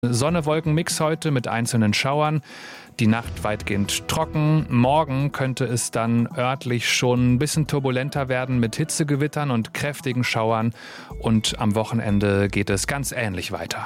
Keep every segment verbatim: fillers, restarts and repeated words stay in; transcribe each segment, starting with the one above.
Sonne-Wolken-Mix heute mit einzelnen Schauern. Die Nacht weitgehend trocken. Morgen könnte es dann örtlich schon ein bisschen turbulenter werden mit Hitzegewittern und kräftigen Schauern. Und am Wochenende geht es ganz ähnlich weiter.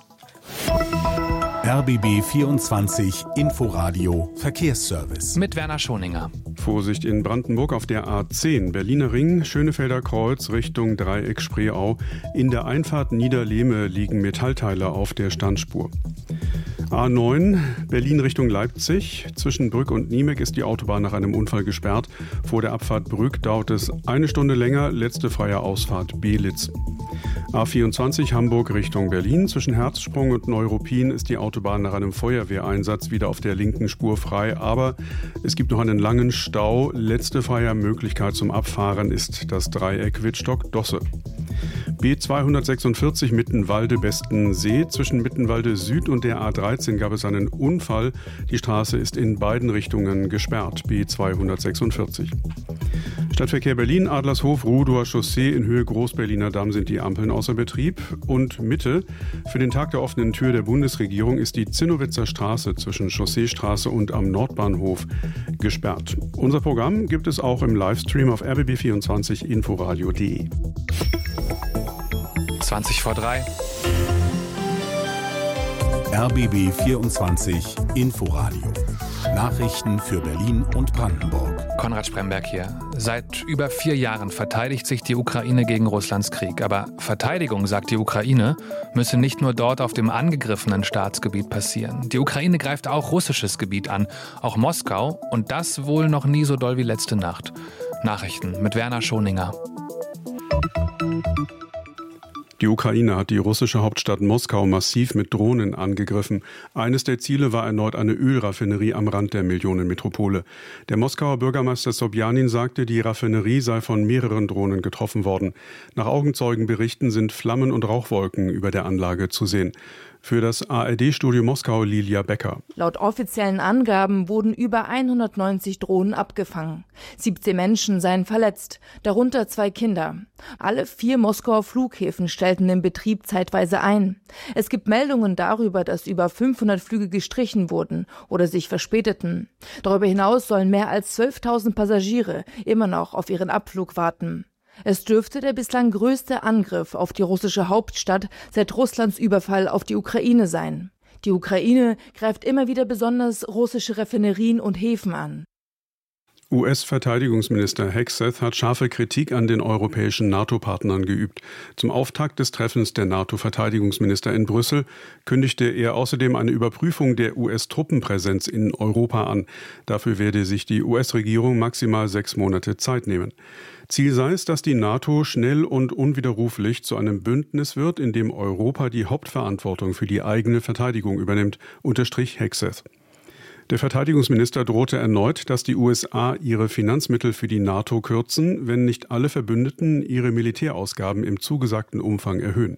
R B B vierundzwanzig Inforadio Verkehrsservice. Mit Werner Schoninger. Vorsicht in Brandenburg auf der A zehn, Berliner Ring, Schönefelder Kreuz Richtung Dreieck Spreeau. In der Einfahrt Niederlehme liegen Metallteile auf der Standspur. A neun, Berlin Richtung Leipzig. Zwischen Brück und Niemek ist die Autobahn nach einem Unfall gesperrt. Vor der Abfahrt Brück dauert es eine Stunde länger. Letzte freie Ausfahrt Belitz. A vierundzwanzig, Hamburg Richtung Berlin. Zwischen Herzsprung und Neuruppin ist die Autobahn nach einem Feuerwehreinsatz wieder auf der linken Spur frei. Aber es gibt noch einen langen Stau. Letzte freie Möglichkeit zum Abfahren ist das Dreieck Wittstock-Dosse. B zweihundertsechsundvierzig Mittenwalde-Bestensee. Zwischen Mittenwalde Süd und der A dreizehn gab es einen Unfall. Die Straße ist in beiden Richtungen gesperrt. B zweihundertsechsundvierzig. Stadtverkehr Berlin, Adlershof, Rudower Chaussee in Höhe Großberliner Damm sind die Ampeln außer Betrieb. Und Mitte, für den Tag der offenen Tür der Bundesregierung ist die Zinnowitzer Straße zwischen Chausseestraße und am Nordbahnhof gesperrt. Unser Programm gibt es auch im Livestream auf r b b vierundzwanzig inforadio punkt d e. zwanzig vor drei. R B B vierundzwanzig Inforadio. Nachrichten für Berlin und Brandenburg. Konrad Spremberg hier. Seit über vier Jahren verteidigt sich die Ukraine gegen Russlands Krieg. Aber Verteidigung, sagt die Ukraine, müsse nicht nur dort auf dem angegriffenen Staatsgebiet passieren. Die Ukraine greift auch russisches Gebiet an, auch Moskau. Und das wohl noch nie so doll wie letzte Nacht. Nachrichten mit Werner Schoninger. Die Ukraine hat die russische Hauptstadt Moskau massiv mit Drohnen angegriffen. Eines der Ziele war erneut eine Ölraffinerie am Rand der Millionenmetropole. Der Moskauer Bürgermeister Sobjanin sagte, die Raffinerie sei von mehreren Drohnen getroffen worden. Nach Augenzeugenberichten sind Flammen und Rauchwolken über der Anlage zu sehen. Für das A R D-Studio Moskau Lilia Becker. Laut offiziellen Angaben wurden über hundertneunzig Drohnen abgefangen. siebzehn Menschen seien verletzt, darunter zwei Kinder. Alle vier Moskauer Flughäfen stellten den Betrieb zeitweise ein. Es gibt Meldungen darüber, dass über fünfhundert Flüge gestrichen wurden oder sich verspäteten. Darüber hinaus sollen mehr als zwölftausend Passagiere immer noch auf ihren Abflug warten. Es dürfte der bislang größte Angriff auf die russische Hauptstadt seit Russlands Überfall auf die Ukraine sein. Die Ukraine greift immer wieder besonders russische Raffinerien und Häfen an. U S-Verteidigungsminister Hegseth hat scharfe Kritik an den europäischen NATO-Partnern geübt. Zum Auftakt des Treffens der NATO-Verteidigungsminister in Brüssel kündigte er außerdem eine Überprüfung der U S-Truppenpräsenz in Europa an. Dafür werde sich die U S-Regierung maximal sechs Monate Zeit nehmen. Ziel sei es, dass die NATO schnell und unwiderruflich zu einem Bündnis wird, in dem Europa die Hauptverantwortung für die eigene Verteidigung übernimmt, unterstrich Hegseth. Der Verteidigungsminister drohte erneut, dass die U S A ihre Finanzmittel für die NATO kürzen, wenn nicht alle Verbündeten ihre Militärausgaben im zugesagten Umfang erhöhen.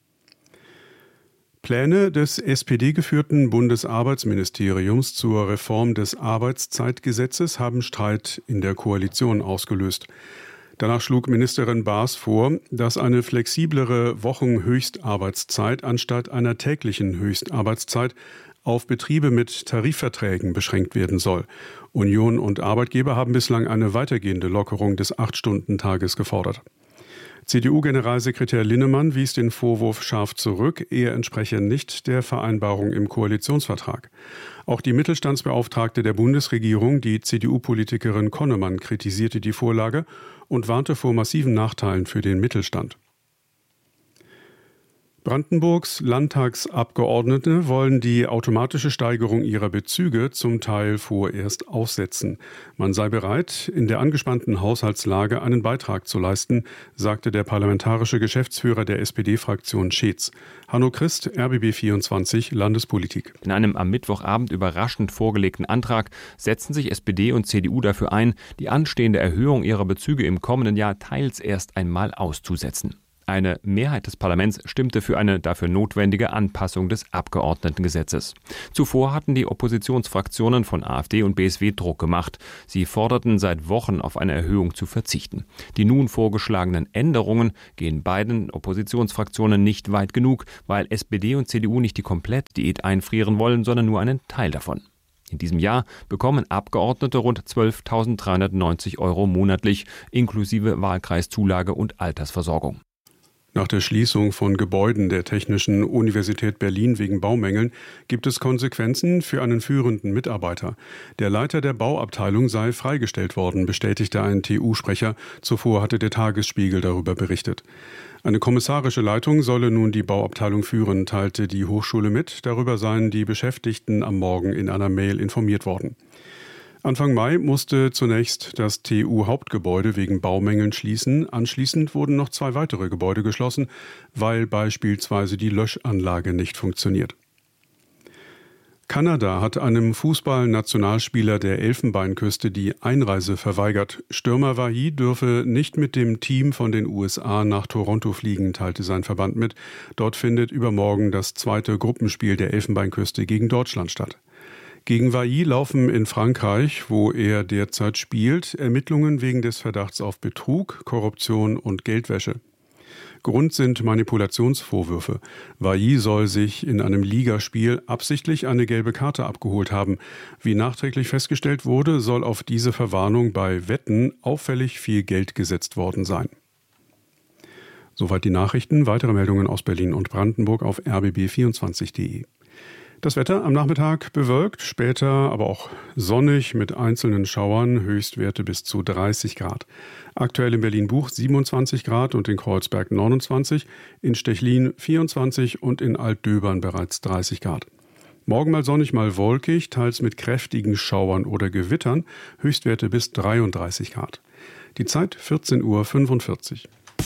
Pläne des S P D-geführten Bundesarbeitsministeriums zur Reform des Arbeitszeitgesetzes haben Streit in der Koalition ausgelöst. Danach schlug Ministerin Baas vor, dass eine flexiblere Wochenhöchstarbeitszeit anstatt einer täglichen Höchstarbeitszeit auf Betriebe mit Tarifverträgen beschränkt werden soll. Union und Arbeitgeber haben bislang eine weitergehende Lockerung des acht-Stunden-Tages gefordert. C D U-Generalsekretär Linnemann wies den Vorwurf scharf zurück, er entspreche nicht der Vereinbarung im Koalitionsvertrag. Auch die Mittelstandsbeauftragte der Bundesregierung, die C D U-Politikerin Konnemann, kritisierte die Vorlage und warnte vor massiven Nachteilen für den Mittelstand. Brandenburgs Landtagsabgeordnete wollen die automatische Steigerung ihrer Bezüge zum Teil vorerst aussetzen. Man sei bereit, in der angespannten Haushaltslage einen Beitrag zu leisten, sagte der parlamentarische Geschäftsführer der S P D-Fraktion Scheetz. Hanno Christ, R B B vierundzwanzig, Landespolitik. In einem am Mittwochabend überraschend vorgelegten Antrag setzen sich S P D und C D U dafür ein, die anstehende Erhöhung ihrer Bezüge im kommenden Jahr teils erst einmal auszusetzen. Eine Mehrheit des Parlaments stimmte für eine dafür notwendige Anpassung des Abgeordnetengesetzes. Zuvor hatten die Oppositionsfraktionen von AfD und B S W Druck gemacht. Sie forderten seit Wochen, auf eine Erhöhung zu verzichten. Die nun vorgeschlagenen Änderungen gehen beiden Oppositionsfraktionen nicht weit genug, weil S P D und C D U nicht die Komplettdiät einfrieren wollen, sondern nur einen Teil davon. In diesem Jahr bekommen Abgeordnete rund zwölftausenddreihundertneunzig Euro monatlich, inklusive Wahlkreiszulage und Altersversorgung. Nach der Schließung von Gebäuden der Technischen Universität Berlin wegen Baumängeln gibt es Konsequenzen für einen führenden Mitarbeiter. Der Leiter der Bauabteilung sei freigestellt worden, bestätigte ein T U-Sprecher. Zuvor hatte der Tagesspiegel darüber berichtet. Eine kommissarische Leitung solle nun die Bauabteilung führen, teilte die Hochschule mit. Darüber seien die Beschäftigten am Morgen in einer Mail informiert worden. Anfang Mai musste zunächst das T U-Hauptgebäude wegen Baumängeln schließen. Anschließend wurden noch zwei weitere Gebäude geschlossen, weil beispielsweise die Löschanlage nicht funktioniert. Kanada hat einem Fußball-Nationalspieler der Elfenbeinküste die Einreise verweigert. Stürmer Wahi dürfe nicht mit dem Team von den U S A nach Toronto fliegen, teilte sein Verband mit. Dort findet übermorgen das zweite Gruppenspiel der Elfenbeinküste gegen Deutschland statt. Gegen Wahi laufen in Frankreich, wo er derzeit spielt, Ermittlungen wegen des Verdachts auf Betrug, Korruption und Geldwäsche. Grund sind Manipulationsvorwürfe. Wahi soll sich in einem Ligaspiel absichtlich eine gelbe Karte abgeholt haben. Wie nachträglich festgestellt wurde, soll auf diese Verwarnung bei Wetten auffällig viel Geld gesetzt worden sein. Soweit die Nachrichten. Weitere Meldungen aus Berlin und Brandenburg auf r b b vierundzwanzig punkt de. Das Wetter am Nachmittag bewölkt, später aber auch sonnig mit einzelnen Schauern, Höchstwerte bis zu dreißig Grad. Aktuell in Berlin-Buch siebenundzwanzig Grad und in Kreuzberg neunundzwanzig, in Stechlin vierundzwanzig und in Altdöbern bereits dreißig Grad. Morgen mal sonnig, mal wolkig, teils mit kräftigen Schauern oder Gewittern, Höchstwerte bis dreiunddreißig Grad. Die Zeit vierzehn Uhr fünfundvierzig.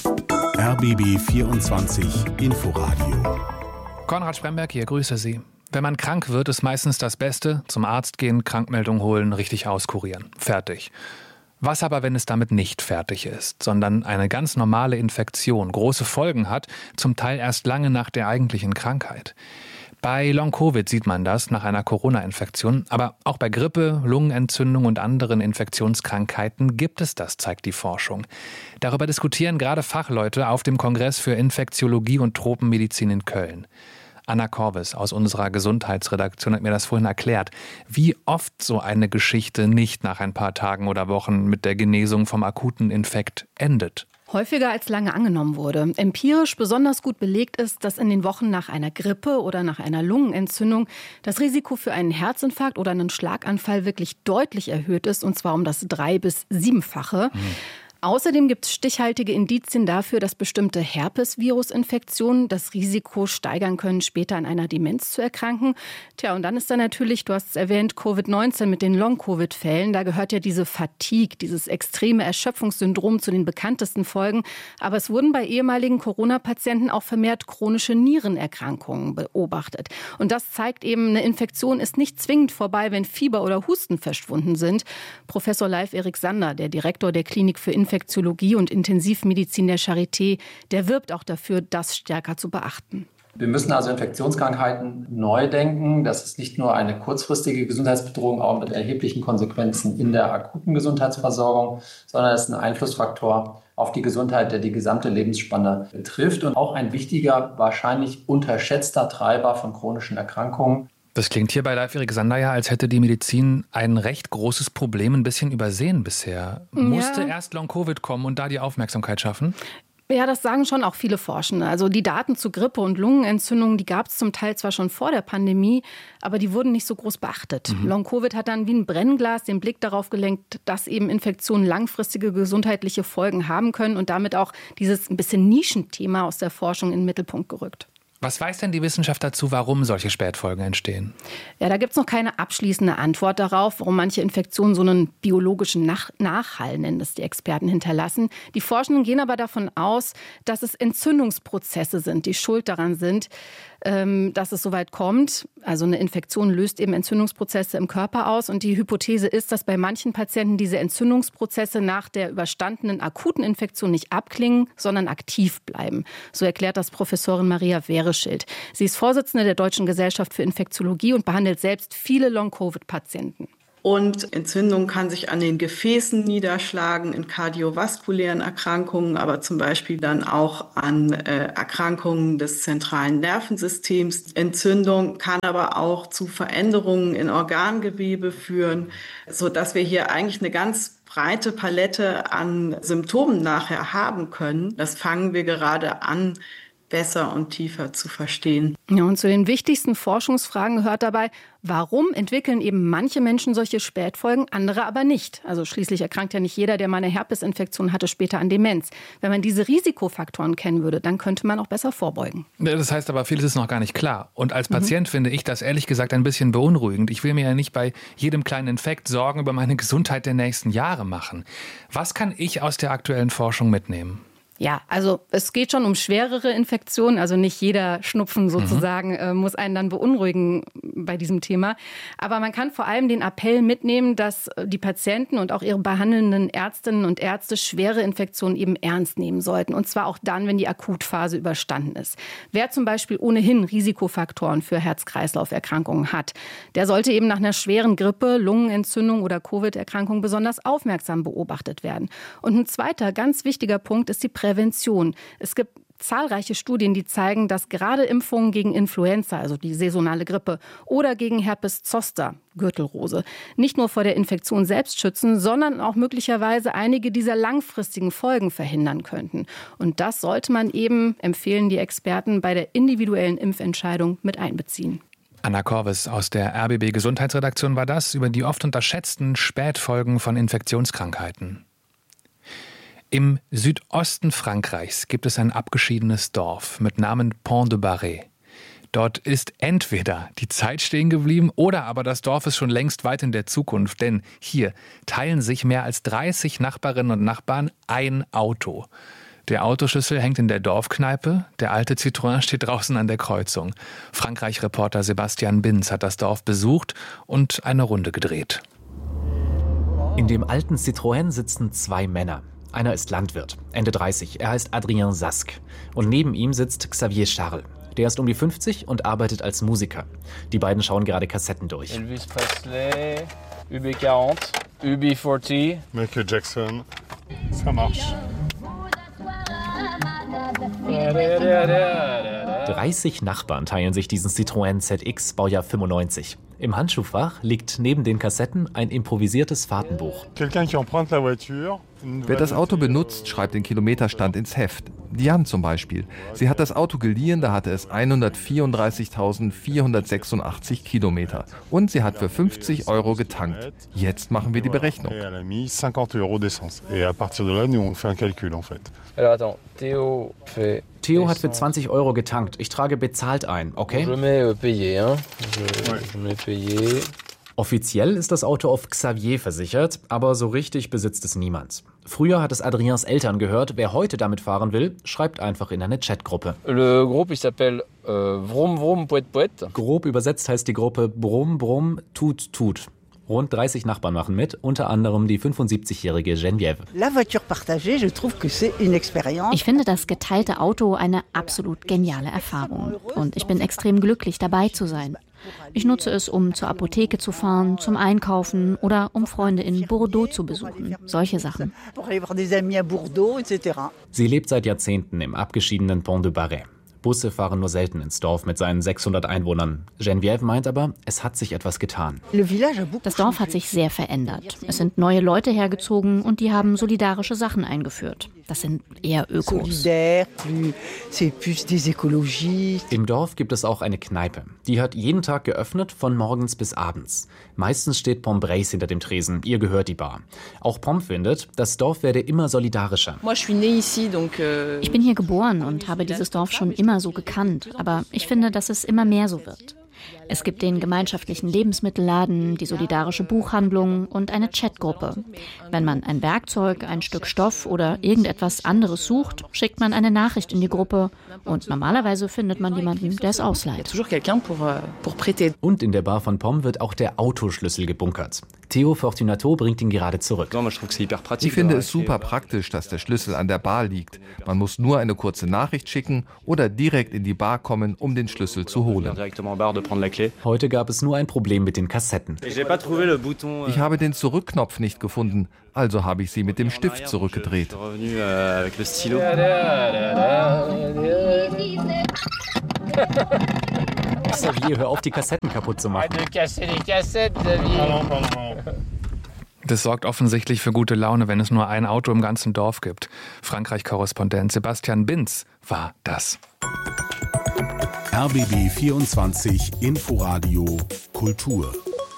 R B B vierundzwanzig Inforadio. Konrad Spremberg hier, grüße Sie. Wenn man krank wird, ist meistens das Beste: zum Arzt gehen, Krankmeldung holen, richtig auskurieren. Fertig. Was aber, wenn es damit nicht fertig ist, sondern eine ganz normale Infektion große Folgen hat, zum Teil erst lange nach der eigentlichen Krankheit? Bei Long-Covid sieht man das nach einer Corona-Infektion, aber auch bei Grippe, Lungenentzündung und anderen Infektionskrankheiten gibt es das, zeigt die Forschung. Darüber diskutieren gerade Fachleute auf dem Kongress für Infektiologie und Tropenmedizin in Köln. Anna Korvis aus unserer Gesundheitsredaktion hat mir das vorhin erklärt, wie oft so eine Geschichte nicht nach ein paar Tagen oder Wochen mit der Genesung vom akuten Infekt endet. Häufiger als lange angenommen wurde. Empirisch besonders gut belegt ist, dass in den Wochen nach einer Grippe oder nach einer Lungenentzündung das Risiko für einen Herzinfarkt oder einen Schlaganfall wirklich deutlich erhöht ist, und zwar um das drei- bis siebenfache. Hm. Außerdem gibt es stichhaltige Indizien dafür, dass bestimmte Herpesvirusinfektionen das Risiko steigern können, später an einer Demenz zu erkranken. Tja, und dann ist da natürlich, du hast es erwähnt, Covid neunzehn mit den Long-Covid-Fällen. Da gehört ja diese Fatigue, dieses extreme Erschöpfungssyndrom zu den bekanntesten Folgen. Aber es wurden bei ehemaligen Corona-Patienten auch vermehrt chronische Nierenerkrankungen beobachtet. Und das zeigt eben, eine Infektion ist nicht zwingend vorbei, wenn Fieber oder Husten verschwunden sind. Professor Leif Erik Sander, der Direktor der Klinik für Infektiologie Infektiologie und Intensivmedizin der Charité, der wirbt auch dafür, das stärker zu beachten. Wir müssen also Infektionskrankheiten neu denken. Das ist nicht nur eine kurzfristige Gesundheitsbedrohung, auch mit erheblichen Konsequenzen in der akuten Gesundheitsversorgung, sondern es ist ein Einflussfaktor auf die Gesundheit, der die gesamte Lebensspanne betrifft und auch ein wichtiger, wahrscheinlich unterschätzter Treiber von chronischen Erkrankungen. Das klingt hier bei Leif Erik Sander ja, als hätte die Medizin ein recht großes Problem ein bisschen übersehen bisher. Ja. Musste erst Long-Covid kommen und da die Aufmerksamkeit schaffen? Ja, das sagen schon auch viele Forschende. Also die Daten zu Grippe und Lungenentzündungen, die gab es zum Teil zwar schon vor der Pandemie, aber die wurden nicht so groß beachtet. Mhm. Long-Covid hat dann wie ein Brennglas den Blick darauf gelenkt, dass eben Infektionen langfristige gesundheitliche Folgen haben können und damit auch dieses ein bisschen Nischenthema aus der Forschung in den Mittelpunkt gerückt. Was weiß denn die Wissenschaft dazu, warum solche Spätfolgen entstehen? Ja, da gibt es noch keine abschließende Antwort darauf, warum manche Infektionen so einen biologischen Nach- Nachhall, nennen das die Experten, hinterlassen. Die Forschenden gehen aber davon aus, dass es Entzündungsprozesse sind, die schuld daran sind, ähm, dass es soweit kommt. Also eine Infektion löst eben Entzündungsprozesse im Körper aus. Und die Hypothese ist, dass bei manchen Patienten diese Entzündungsprozesse nach der überstandenen akuten Infektion nicht abklingen, sondern aktiv bleiben. So erklärt das Professorin Maria Wehreschild. Sie ist Vorsitzende der Deutschen Gesellschaft für Infektiologie und behandelt selbst viele Long-Covid-Patienten. Und Entzündung kann sich an den Gefäßen niederschlagen, in kardiovaskulären Erkrankungen, aber zum Beispiel dann auch an äh, Erkrankungen des zentralen Nervensystems. Entzündung kann aber auch zu Veränderungen in Organgewebe führen, sodass wir hier eigentlich eine ganz breite Palette an Symptomen nachher haben können. Das fangen wir gerade an, besser und tiefer zu verstehen. Ja, und zu den wichtigsten Forschungsfragen gehört dabei, warum entwickeln eben manche Menschen solche Spätfolgen, andere aber nicht? Also schließlich erkrankt ja nicht jeder, der mal eine Herpesinfektion hatte, später an Demenz. Wenn man diese Risikofaktoren kennen würde, dann könnte man auch besser vorbeugen. Das heißt aber, vieles ist noch gar nicht klar. Und als Patient mhm. finde ich das ehrlich gesagt ein bisschen beunruhigend. Ich will mir ja nicht bei jedem kleinen Infekt Sorgen über meine Gesundheit der nächsten Jahre machen. Was kann ich aus der aktuellen Forschung mitnehmen? Ja, also es geht schon um schwerere Infektionen. Also nicht jeder Schnupfen sozusagen mhm. äh, muss einen dann beunruhigen bei diesem Thema. Aber man kann vor allem den Appell mitnehmen, dass die Patienten und auch ihre behandelnden Ärztinnen und Ärzte schwere Infektionen eben ernst nehmen sollten. Und zwar auch dann, wenn die Akutphase überstanden ist. Wer zum Beispiel ohnehin Risikofaktoren für Herz-Kreislauf-Erkrankungen hat, der sollte eben nach einer schweren Grippe, Lungenentzündung oder Covid-Erkrankung besonders aufmerksam beobachtet werden. Und ein zweiter ganz wichtiger Punkt ist die Prävention. Prävention. Es gibt zahlreiche Studien, die zeigen, dass gerade Impfungen gegen Influenza, also die saisonale Grippe, oder gegen Herpes zoster, Gürtelrose, nicht nur vor der Infektion selbst schützen, sondern auch möglicherweise einige dieser langfristigen Folgen verhindern könnten. Und das sollte man eben, empfehlen die Experten, bei der individuellen Impfentscheidung mit einbeziehen. Anna Korvis aus der R B B Gesundheitsredaktion war das über die oft unterschätzten Spätfolgen von Infektionskrankheiten. Im Südosten Frankreichs gibt es ein abgeschiedenes Dorf mit Namen Pont-de-Barret. Dort ist entweder die Zeit stehen geblieben oder aber das Dorf ist schon längst weit in der Zukunft. Denn hier teilen sich mehr als dreißig Nachbarinnen und Nachbarn ein Auto. Der Autoschlüssel hängt in der Dorfkneipe, der alte Citroën steht draußen an der Kreuzung. Frankreich-Reporter Sebastian Binz hat das Dorf besucht und eine Runde gedreht. In dem alten Citroën sitzen zwei Männer. Einer ist Landwirt, Ende dreißig, er heißt Adrien Sask. Und neben ihm sitzt Xavier Charles. Der ist um die fünfzig und arbeitet als Musiker. Die beiden schauen gerade Kassetten durch. Elvis Presley, U B vierzig, U B vierzig. Michael Jackson, ça marche. dreißig Nachbarn teilen sich diesen Citroën Z X, Baujahr fünfundneunzig. Im Handschuhfach liegt neben den Kassetten ein improvisiertes Fahrtenbuch. Wer das Auto benutzt, schreibt den Kilometerstand ins Heft. Diane zum Beispiel. Sie hat das Auto geliehen, da hatte es hundertvierunddreißigtausendvierhundertsechsundachtzig Kilometer. Und sie hat für fünfzig Euro getankt. Jetzt machen wir die Berechnung. Theo hat für zwanzig Euro getankt. Ich trage bezahlt ein, okay? Offiziell ist das Auto auf Xavier versichert, aber so richtig besitzt es niemand. Früher hat es Adriens Eltern gehört. Wer heute damit fahren will, schreibt einfach in eine Chatgruppe. Le groupe, il s'appelle euh, Vroom Vroom Poète Poète. Grob übersetzt heißt die Gruppe Brumm Brumm Tut Tut. Rund dreißig Nachbarn machen mit, unter anderem die fünfundsiebzigjährige Geneviève. Ich finde das geteilte Auto eine absolut geniale Erfahrung. Und ich bin extrem glücklich, dabei zu sein. Ich nutze es, um zur Apotheke zu fahren, zum Einkaufen oder um Freunde in Bordeaux zu besuchen. Solche Sachen. Sie lebt seit Jahrzehnten im abgeschiedenen Pont-de-Barret. Busse fahren nur selten ins Dorf mit seinen sechshundert Einwohnern. Geneviève meint aber, es hat sich etwas getan. Das Dorf hat sich sehr verändert. Es sind neue Leute hergezogen und die haben solidarische Sachen eingeführt. Das sind eher Ökos. Im Dorf gibt es auch eine Kneipe. Die hat jeden Tag geöffnet, von morgens bis abends. Meistens steht Pombrace hinter dem Tresen, ihr gehört die Bar. Auch Pom findet, das Dorf werde immer solidarischer. Ich bin hier geboren und habe dieses Dorf schon immer so gekannt. Aber ich finde, dass es immer mehr so wird. Es gibt den gemeinschaftlichen Lebensmittelladen, die solidarische Buchhandlung und eine Chatgruppe. Wenn man ein Werkzeug, ein Stück Stoff oder irgendetwas anderes sucht, schickt man eine Nachricht in die Gruppe und normalerweise findet man jemanden, der es ausleiht. Und in der Bar von Pom wird auch der Autoschlüssel gebunkert. Theo Fortunato bringt ihn gerade zurück. Ich finde es super praktisch, dass der Schlüssel an der Bar liegt. Man muss nur eine kurze Nachricht schicken oder direkt in die Bar kommen, um den Schlüssel zu holen. Heute gab es nur ein Problem mit den Kassetten. Ich habe den Zurückknopf nicht gefunden, also habe ich sie mit dem Stift zurückgedreht. Xavier, hör auf, die Kassetten kaputt zu machen. Das sorgt offensichtlich für gute Laune, wenn es nur ein Auto im ganzen Dorf gibt. Frankreich-Korrespondent Sebastian Binz war das. R B B vierundzwanzig Inforadio Kultur.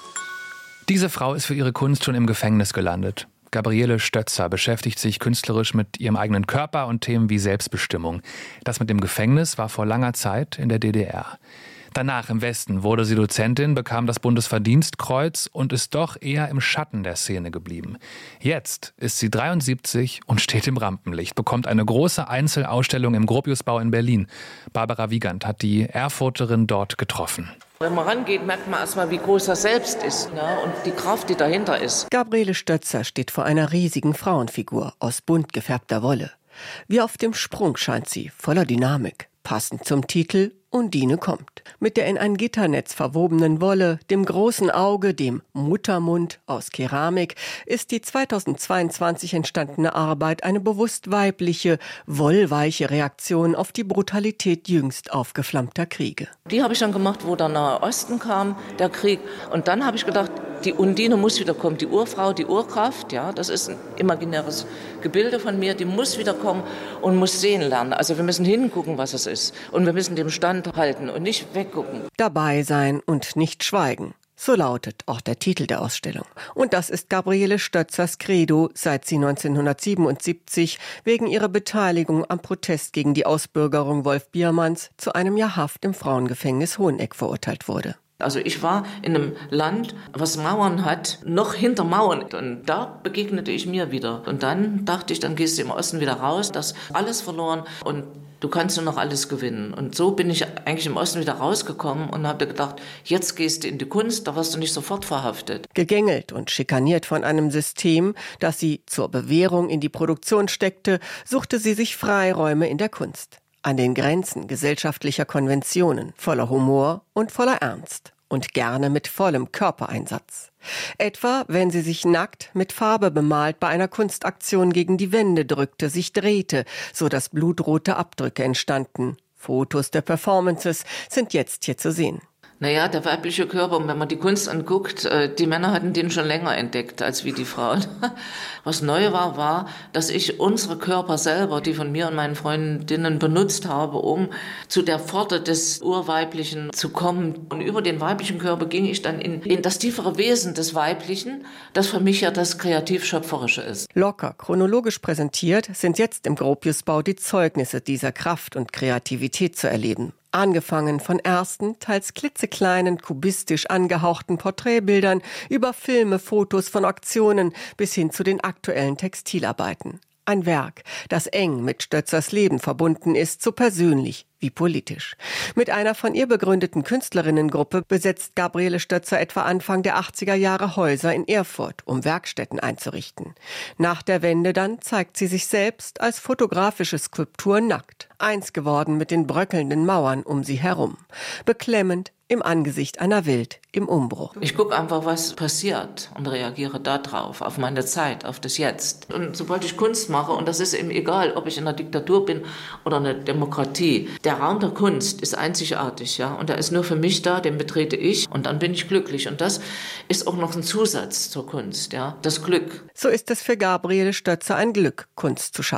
Diese Frau ist für ihre Kunst schon im Gefängnis gelandet. Gabriele Stötzer beschäftigt sich künstlerisch mit ihrem eigenen Körper und Themen wie Selbstbestimmung. Das mit dem Gefängnis war vor langer Zeit in der D D R. Danach im Westen wurde sie Dozentin, bekam das Bundesverdienstkreuz und ist doch eher im Schatten der Szene geblieben. Jetzt ist sie dreiundsiebzig und steht im Rampenlicht, bekommt eine große Einzelausstellung im Gropiusbau in Berlin. Barbara Wiegand hat die Erfurterin dort getroffen. Wenn man rangeht, merkt man erstmal, wie groß das Selbst ist, ne? Und die Kraft, die dahinter ist. Gabriele Stötzer steht vor einer riesigen Frauenfigur aus bunt gefärbter Wolle. Wie auf dem Sprung scheint sie, voller Dynamik. Passend zum Titel Undine kommt. Mit der in ein Gitternetz verwobenen Wolle, dem großen Auge, dem Muttermund aus Keramik, ist die zweitausendzweiundzwanzig entstandene Arbeit eine bewusst weibliche, wollweiche Reaktion auf die Brutalität jüngst aufgeflammter Kriege. Die habe ich dann gemacht, wo der Nahe Osten kam, der Krieg. Und dann habe ich gedacht, die Undine muss wiederkommen, die Urfrau, die Urkraft, ja, das ist ein imaginäres Gebilde von mir, die muss wiederkommen und muss sehen lernen. Also wir müssen hingucken, was es ist. Und wir müssen dem Stand halten und nicht weggucken. Dabei sein und nicht schweigen. So lautet auch der Titel der Ausstellung. Und das ist Gabriele Stötzers Credo, seit sie neunzehnhundertsiebenundsiebzig wegen ihrer Beteiligung am Protest gegen die Ausbürgerung Wolf Biermanns zu einem Jahr Haft im Frauengefängnis Hoheneck verurteilt wurde. Also ich war in einem Land, was Mauern hat, noch hinter Mauern. Und da begegnete ich mir wieder. Und dann dachte ich, dann gehst du im Osten wieder raus, das ist alles verloren und du kannst nur noch alles gewinnen. Und so bin ich eigentlich im Osten wieder rausgekommen und habe gedacht, jetzt gehst du in die Kunst, da wirst du nicht sofort verhaftet. Gegängelt und schikaniert von einem System, das sie zur Bewährung in die Produktion steckte, suchte sie sich Freiräume in der Kunst. An den Grenzen gesellschaftlicher Konventionen, voller Humor und voller Ernst und gerne mit vollem Körpereinsatz. Etwa, wenn sie sich nackt mit Farbe bemalt bei einer Kunstaktion gegen die Wände drückte, sich drehte, so dass blutrote Abdrücke entstanden. Fotos der Performances sind jetzt hier zu sehen. Naja, der weibliche Körper, wenn man die Kunst anguckt, die Männer hatten den schon länger entdeckt als wie die Frauen. Was neu war, war, dass ich unsere Körper selber, die von mir und meinen Freundinnen benutzt habe, um zu der Pforte des Urweiblichen zu kommen. Und über den weiblichen Körper ging ich dann in, in das tiefere Wesen des Weiblichen, das für mich ja das Kreativ-Schöpferische ist. Locker, chronologisch präsentiert, sind jetzt im Gropiusbau die Zeugnisse dieser Kraft und Kreativität zu erleben. Angefangen von ersten, teils klitzekleinen, kubistisch angehauchten Porträtbildern über Filme, Fotos von Aktionen bis hin zu den aktuellen Textilarbeiten. Ein Werk, das eng mit Stötzers Leben verbunden ist, so persönlich wie politisch. Mit einer von ihr begründeten Künstlerinnengruppe besetzt Gabriele Stötzer etwa Anfang der achtziger Jahre Häuser in Erfurt, um Werkstätten einzurichten. Nach der Wende dann zeigt sie sich selbst als fotografische Skulptur nackt, eins geworden mit den bröckelnden Mauern um sie herum. Beklemmend im Angesicht einer Welt im Umbruch. Ich gucke einfach, was passiert und reagiere darauf, auf meine Zeit, auf das Jetzt. Und sobald ich Kunst mache, und das ist eben egal, ob ich in einer Diktatur bin oder einer Demokratie, der Raum der Kunst ist einzigartig, ja, und der ist nur für mich da, den betrete ich und dann bin ich glücklich. Und das ist auch noch ein Zusatz zur Kunst, ja, das Glück. So ist es für Gabriele Stötzer ein Glück, Kunst zu schaffen.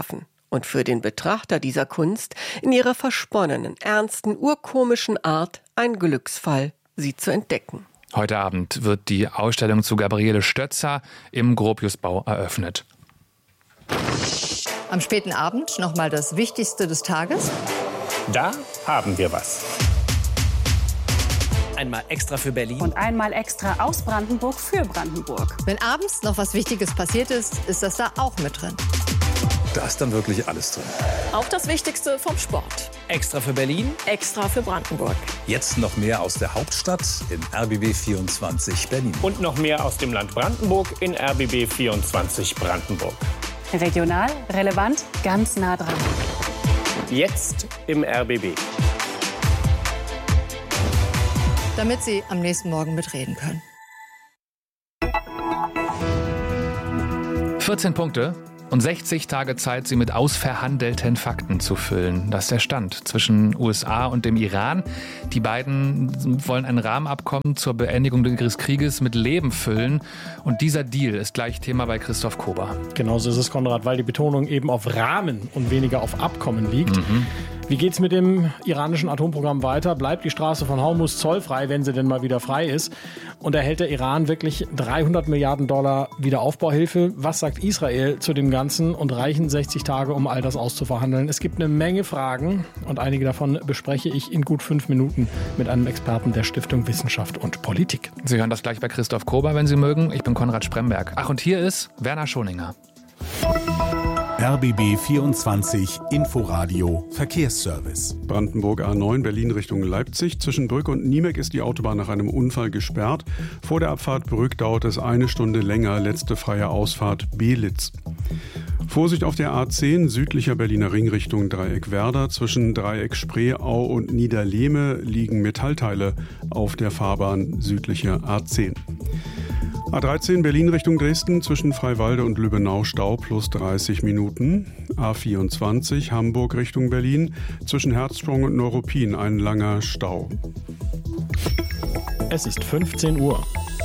Und für den Betrachter dieser Kunst in ihrer versponnenen, ernsten, urkomischen Art ein Glücksfall, sie zu entdecken. Heute Abend wird die Ausstellung zu Gabriele Stötzer im Gropiusbau eröffnet. Am späten Abend nochmal das Wichtigste des Tages. Da haben wir was. Einmal extra für Berlin. Und einmal extra aus Brandenburg für Brandenburg. Wenn abends noch was Wichtiges passiert ist, ist das da auch mit drin. Da ist dann wirklich alles drin. Auch das Wichtigste vom Sport. Extra für Berlin. Extra für Brandenburg. Jetzt noch mehr aus der Hauptstadt in R B B vierundzwanzig Berlin. Und noch mehr aus dem Land Brandenburg in R B B vierundzwanzig Brandenburg. Regional, relevant, ganz nah dran. Jetzt im R B B. Damit Sie am nächsten Morgen mitreden können. vierzehn Punkte und sechzig Tage Zeit, sie mit ausverhandelten Fakten zu füllen. Das ist der Stand zwischen U S A und dem Iran. Die beiden wollen ein Rahmenabkommen zur Beendigung des Krieges mit Leben füllen. Und dieser Deal ist gleich Thema bei Christoph Kober. Genauso ist es, Konrad, weil die Betonung eben auf Rahmen und weniger auf Abkommen liegt. Mhm. Wie geht's mit dem iranischen Atomprogramm weiter? Bleibt die Straße von Hormuz zollfrei, wenn sie denn mal wieder frei ist? Und erhält der Iran wirklich dreihundert Milliarden Dollar Wiederaufbauhilfe? Was sagt Israel zu dem Ganzen? Und reichen sechzig Tage, um all das auszuverhandeln? Es gibt eine Menge Fragen und einige davon bespreche ich in gut fünf Minuten mit einem Experten der Stiftung Wissenschaft und Politik. Sie hören das gleich bei Christoph Kober, wenn Sie mögen. Ich bin Konrad Spremberg. Ach, und hier ist Werner Schoninger. R B B vierundzwanzig Inforadio Verkehrsservice. Brandenburg A neun, Berlin Richtung Leipzig. Zwischen Brück und Niemek ist die Autobahn nach einem Unfall gesperrt. Vor der Abfahrt Brück dauert es eine Stunde länger. Letzte freie Ausfahrt Belitz. Vorsicht auf der A zehn, südlicher Berliner Ring Richtung Dreieck Werder. Zwischen Dreieck Spreeau und Niederlehme liegen Metallteile auf der Fahrbahn südliche A zehn. A dreizehn Berlin Richtung Dresden, zwischen Freiwalde und Lübbenau Stau plus dreißig Minuten. A vierundzwanzig Hamburg Richtung Berlin, zwischen Herzsprung und Neuruppin ein langer Stau. Es ist fünfzehn Uhr.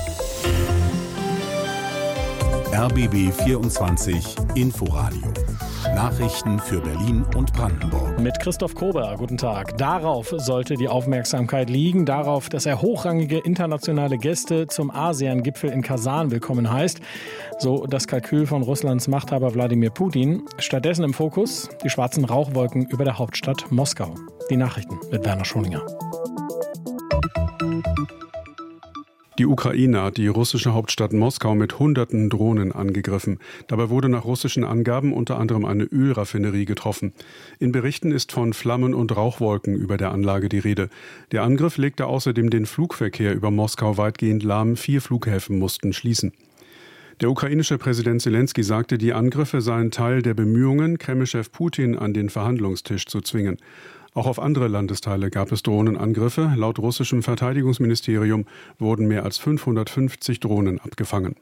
R B B vierundzwanzig Inforadio. Nachrichten für Berlin und Brandenburg. Mit Christoph Kober, guten Tag. Darauf sollte die Aufmerksamkeit liegen, darauf, dass er hochrangige internationale Gäste zum ASEAN-Gipfel in Kasan willkommen heißt. So das Kalkül von Russlands Machthaber Wladimir Putin. Stattdessen im Fokus die schwarzen Rauchwolken über der Hauptstadt Moskau. Die Nachrichten mit Werner Schoninger. Die Ukraine hat die russische Hauptstadt Moskau mit hunderten Drohnen angegriffen. Dabei wurde nach russischen Angaben unter anderem eine Ölraffinerie getroffen. In Berichten ist von Flammen und Rauchwolken über der Anlage die Rede. Der Angriff legte außerdem den Flugverkehr über Moskau weitgehend lahm. Vier Flughäfen mussten schließen. Der ukrainische Präsident Zelensky sagte, die Angriffe seien Teil der Bemühungen, Kreml-Chef Putin an den Verhandlungstisch zu zwingen. Auch auf andere Landesteile gab es Drohnenangriffe. Laut russischem Verteidigungsministerium wurden mehr als fünfhundertfünfzig Drohnen abgefangen.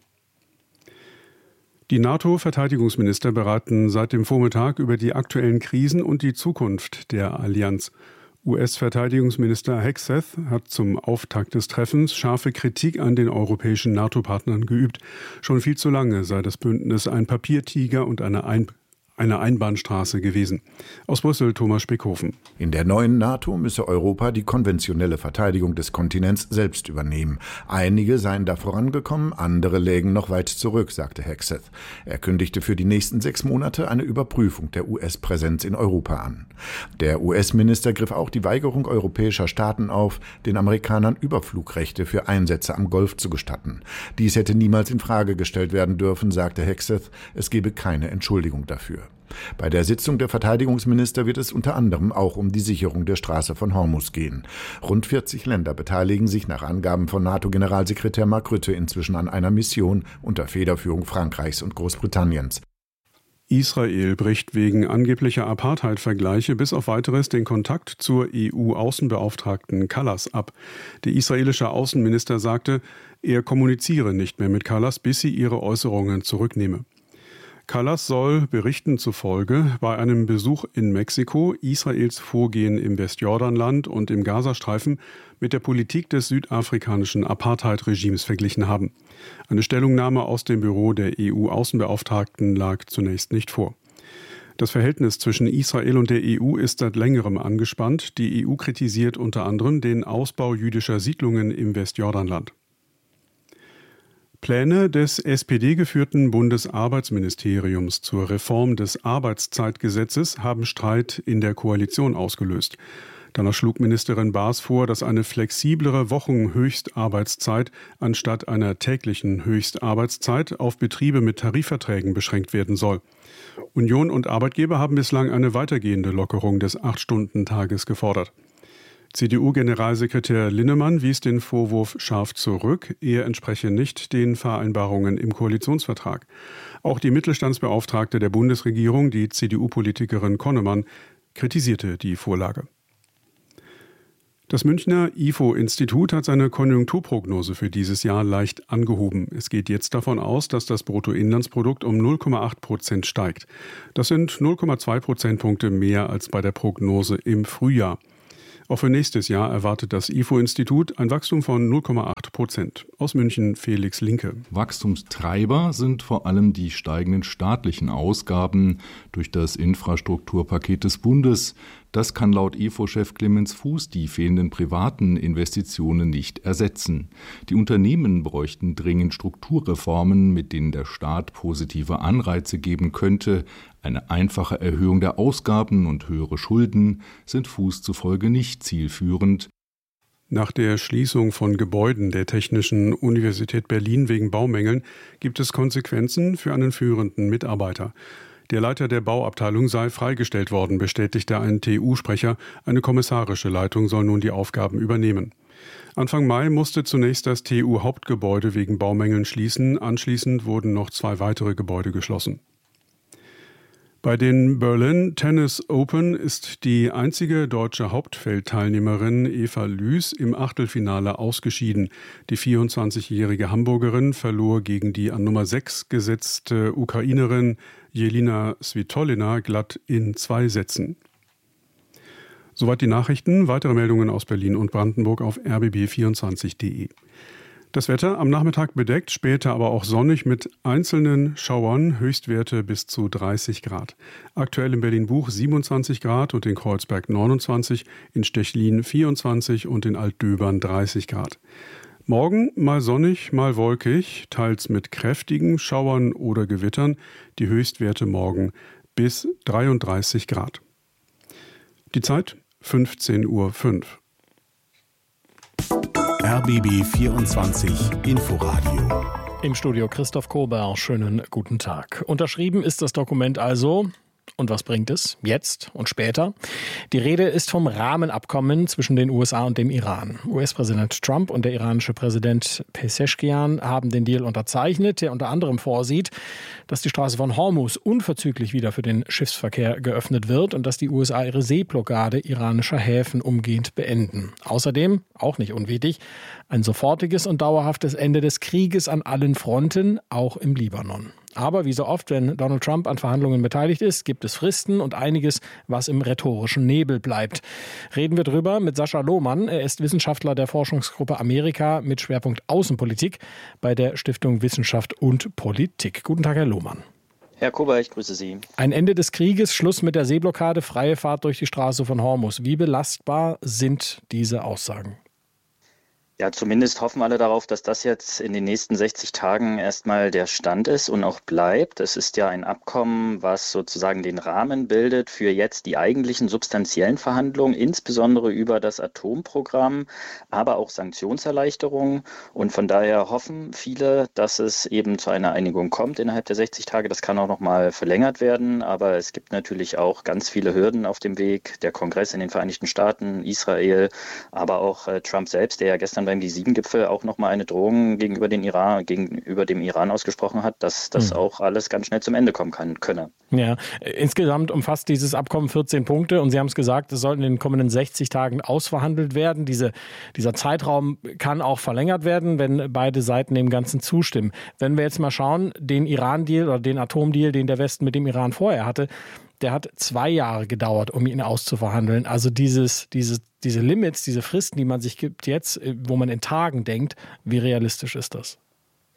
Die NATO-Verteidigungsminister beraten seit dem Vormittag über die aktuellen Krisen und die Zukunft der Allianz. U S-Verteidigungsminister Hegseth hat zum Auftakt des Treffens scharfe Kritik an den europäischen NATO-Partnern geübt. Schon viel zu lange sei das Bündnis ein Papiertiger und eine Ein- Eine Einbahnstraße gewesen. Aus Brüssel Thomas Speckhofen. In der neuen NATO müsse Europa die konventionelle Verteidigung des Kontinents selbst übernehmen. Einige seien da vorangekommen, andere lägen noch weit zurück, sagte Hegseth. Er kündigte für die nächsten sechs Monate eine Überprüfung der U S-Präsenz in Europa an. Der U S-Minister griff auch die Weigerung europäischer Staaten auf, den Amerikanern Überflugrechte für Einsätze am Golf zu gestatten. Dies hätte niemals in Frage gestellt werden dürfen, sagte Hegseth. Es gebe keine Entschuldigung dafür. Bei der Sitzung der Verteidigungsminister wird es unter anderem auch um die Sicherung der Straße von Hormuz gehen. Rund vierzig Länder beteiligen sich nach Angaben von NATO-Generalsekretär Mark Rutte inzwischen an einer Mission unter Federführung Frankreichs und Großbritanniens. Israel bricht wegen angeblicher Apartheid-Vergleiche bis auf Weiteres den Kontakt zur E U-Außenbeauftragten Kallas ab. Der israelische Außenminister sagte, er kommuniziere nicht mehr mit Kallas, bis sie ihre Äußerungen zurücknehme. Kallas soll Berichten zufolge bei einem Besuch in Mexiko Israels Vorgehen im Westjordanland und im Gazastreifen mit der Politik des südafrikanischen Apartheid-Regimes verglichen haben. Eine Stellungnahme aus dem Büro der E U-Außenbeauftragten lag zunächst nicht vor. Das Verhältnis zwischen Israel und der E U ist seit längerem angespannt. Die E U kritisiert unter anderem den Ausbau jüdischer Siedlungen im Westjordanland. Pläne des S P D-geführten Bundesarbeitsministeriums zur Reform des Arbeitszeitgesetzes haben Streit in der Koalition ausgelöst. Danach schlug Ministerin Baas vor, dass eine flexiblere Wochenhöchstarbeitszeit anstatt einer täglichen Höchstarbeitszeit auf Betriebe mit Tarifverträgen beschränkt werden soll. Union und Arbeitgeber haben bislang eine weitergehende Lockerung des acht-Stunden-Tages gefordert. C D U-Generalsekretär Linnemann wies den Vorwurf scharf zurück, er entspreche nicht den Vereinbarungen im Koalitionsvertrag. Auch die Mittelstandsbeauftragte der Bundesregierung, die C D U-Politikerin Konnemann, kritisierte die Vorlage. Das Münchner I F O-Institut hat seine Konjunkturprognose für dieses Jahr leicht angehoben. Es geht jetzt davon aus, dass das Bruttoinlandsprodukt um null Komma acht Prozent steigt. Das sind null Komma zwei Prozentpunkte mehr als bei der Prognose im Frühjahr. Auch für nächstes Jahr erwartet das I F O-Institut ein Wachstum von null Komma acht Prozent. Aus München Felix Linke. Wachstumstreiber sind vor allem die steigenden staatlichen Ausgaben durch das Infrastrukturpaket des Bundes. Das kann laut I F O-Chef Clemens Fuß die fehlenden privaten Investitionen nicht ersetzen. Die Unternehmen bräuchten dringend Strukturreformen, mit denen der Staat positive Anreize geben könnte. Eine einfache Erhöhung der Ausgaben und höhere Schulden sind Fuß zufolge nicht zielführend. Nach der Schließung von Gebäuden der Technischen Universität Berlin wegen Baumängeln gibt es Konsequenzen für einen führenden Mitarbeiter. Der Leiter der Bauabteilung sei freigestellt worden, bestätigte ein T U-Sprecher. Eine kommissarische Leitung soll nun die Aufgaben übernehmen. Anfang Mai musste zunächst das T U-Hauptgebäude wegen Baumängeln schließen. Anschließend wurden noch zwei weitere Gebäude geschlossen. Bei den Berlin Tennis Open ist die einzige deutsche Hauptfeldteilnehmerin Eva Lüß im Achtelfinale ausgeschieden. Die vierundzwanzigjährige Hamburgerin verlor gegen die an Nummer sechs gesetzte Ukrainerin Jelina Svitolina glatt in zwei Sätzen. Soweit die Nachrichten. Weitere Meldungen aus Berlin und Brandenburg auf r b b vierundzwanzig punkt d e. Das Wetter am Nachmittag bedeckt, später aber auch sonnig mit einzelnen Schauern, Höchstwerte bis zu dreißig Grad. Aktuell in Berlin-Buch siebenundzwanzig Grad und in Kreuzberg neunundzwanzig, in Stechlin vierundzwanzig und in Altdöbern dreißig Grad. Morgen mal sonnig, mal wolkig, teils mit kräftigen Schauern oder Gewittern, die Höchstwerte morgen bis dreiunddreißig Grad. Die Zeit fünfzehn Uhr fünf. R B B vierundzwanzig Inforadio. Im Studio Christoph Kober, schönen guten Tag. Unterschrieben ist das Dokument also. Und was bringt es? Jetzt und später? Die Rede ist vom Rahmenabkommen zwischen den U S A und dem Iran. U S-Präsident Trump und der iranische Präsident Pezeshkian haben den Deal unterzeichnet, der unter anderem vorsieht, dass die Straße von Hormuz unverzüglich wieder für den Schiffsverkehr geöffnet wird und dass die U S A ihre Seeblockade iranischer Häfen umgehend beenden. Außerdem, auch nicht unwichtig, ein sofortiges und dauerhaftes Ende des Krieges an allen Fronten, auch im Libanon. Aber wie so oft, wenn Donald Trump an Verhandlungen beteiligt ist, gibt es Fristen und einiges, was im rhetorischen Nebel bleibt. Reden wir drüber mit Sascha Lohmann. Er ist Wissenschaftler der Forschungsgruppe Amerika mit Schwerpunkt Außenpolitik bei der Stiftung Wissenschaft und Politik. Guten Tag, Herr Lohmann. Herr Kober, ich grüße Sie. Ein Ende des Krieges, Schluss mit der Seeblockade, freie Fahrt durch die Straße von Hormuz. Wie belastbar sind diese Aussagen? Ja, zumindest hoffen alle darauf, dass das jetzt in den nächsten sechzig Tagen erstmal der Stand ist und auch bleibt. Es ist ja ein Abkommen, was sozusagen den Rahmen bildet für jetzt die eigentlichen substanziellen Verhandlungen, insbesondere über das Atomprogramm, aber auch Sanktionserleichterungen. Und von daher hoffen viele, dass es eben zu einer Einigung kommt innerhalb der sechzig Tage. Das kann auch noch mal verlängert werden, aber es gibt natürlich auch ganz viele Hürden auf dem Weg. Der Kongress in den Vereinigten Staaten, Israel, aber auch äh, Trump selbst, der ja gestern beim G sieben Gipfel auch nochmal eine Drohung gegenüber, den Iran, gegenüber dem Iran ausgesprochen hat, dass das mhm. auch alles ganz schnell zum Ende kommen kann, könne. Ja, insgesamt umfasst dieses Abkommen vierzehn Punkte und Sie haben es gesagt, es sollten in den kommenden sechzig Tagen ausverhandelt werden. Diese, dieser Zeitraum kann auch verlängert werden, wenn beide Seiten dem Ganzen zustimmen. Wenn wir jetzt mal schauen, den Iran-Deal oder den Atomdeal, den der Westen mit dem Iran vorher hatte, der hat zwei Jahre gedauert, um ihn auszuverhandeln. Also dieses, dieses, diese Limits, diese Fristen, die man sich gibt jetzt, wo man in Tagen denkt, wie realistisch ist das?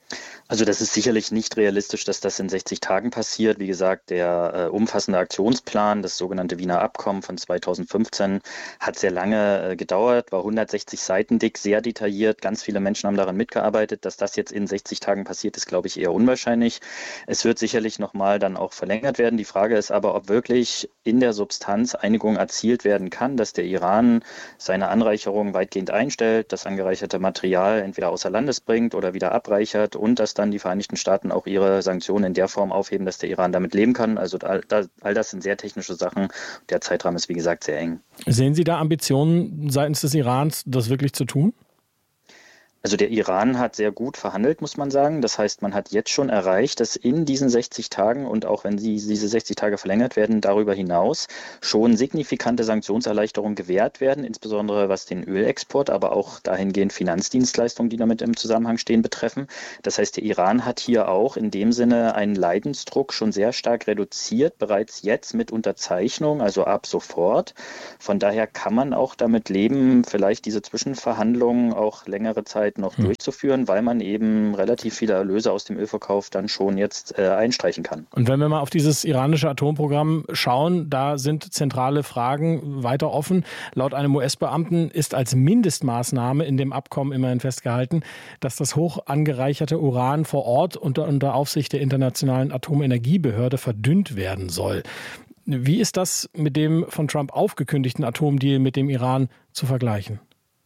Also das ist sicherlich nicht realistisch, dass das in sechzig Tagen passiert. Wie gesagt, der äh, umfassende Aktionsplan, das sogenannte Wiener Abkommen von zweitausendfünfzehn, hat sehr lange äh, gedauert, war hundertsechzig Seiten dick, sehr detailliert. Ganz viele Menschen haben daran mitgearbeitet. Dass das jetzt in sechzig Tagen passiert, ist, glaube ich, eher unwahrscheinlich. Es wird sicherlich nochmal dann auch verlängert werden. Die Frage ist aber, ob wirklich in der Substanz Einigung erzielt werden kann, dass der Iran seine Anreicherung weitgehend einstellt, das angereicherte Material entweder außer Landes bringt oder wieder abreichert und dass dann die Vereinigten Staaten auch ihre Sanktionen in der Form aufheben, dass der Iran damit leben kann. Also all das, all das sind sehr technische Sachen. Der Zeitrahmen ist, wie gesagt, sehr eng. Sehen Sie da Ambitionen seitens des Irans, das wirklich zu tun? Also der Iran hat sehr gut verhandelt, muss man sagen. Das heißt, man hat jetzt schon erreicht, dass in diesen sechzig Tagen und auch wenn sie, diese sechzig Tage verlängert werden, darüber hinaus schon signifikante Sanktionserleichterungen gewährt werden, insbesondere was den Ölexport, aber auch dahingehend Finanzdienstleistungen, die damit im Zusammenhang stehen, betreffen. Das heißt, der Iran hat hier auch in dem Sinne einen Leidensdruck schon sehr stark reduziert, bereits jetzt mit Unterzeichnung, also ab sofort. Von daher kann man auch damit leben, vielleicht diese Zwischenverhandlungen auch längere Zeit noch hm. durchzuführen, weil man eben relativ viele Erlöse aus dem Ölverkauf dann schon jetzt äh, einstreichen kann. Und wenn wir mal auf dieses iranische Atomprogramm schauen, da sind zentrale Fragen weiter offen. Laut einem U S-Beamten ist als Mindestmaßnahme in dem Abkommen immerhin festgehalten, dass das hoch angereicherte Uran vor Ort unter, unter Aufsicht der Internationalen Atomenergiebehörde verdünnt werden soll. Wie ist das mit dem von Trump aufgekündigten Atomdeal mit dem Iran zu vergleichen?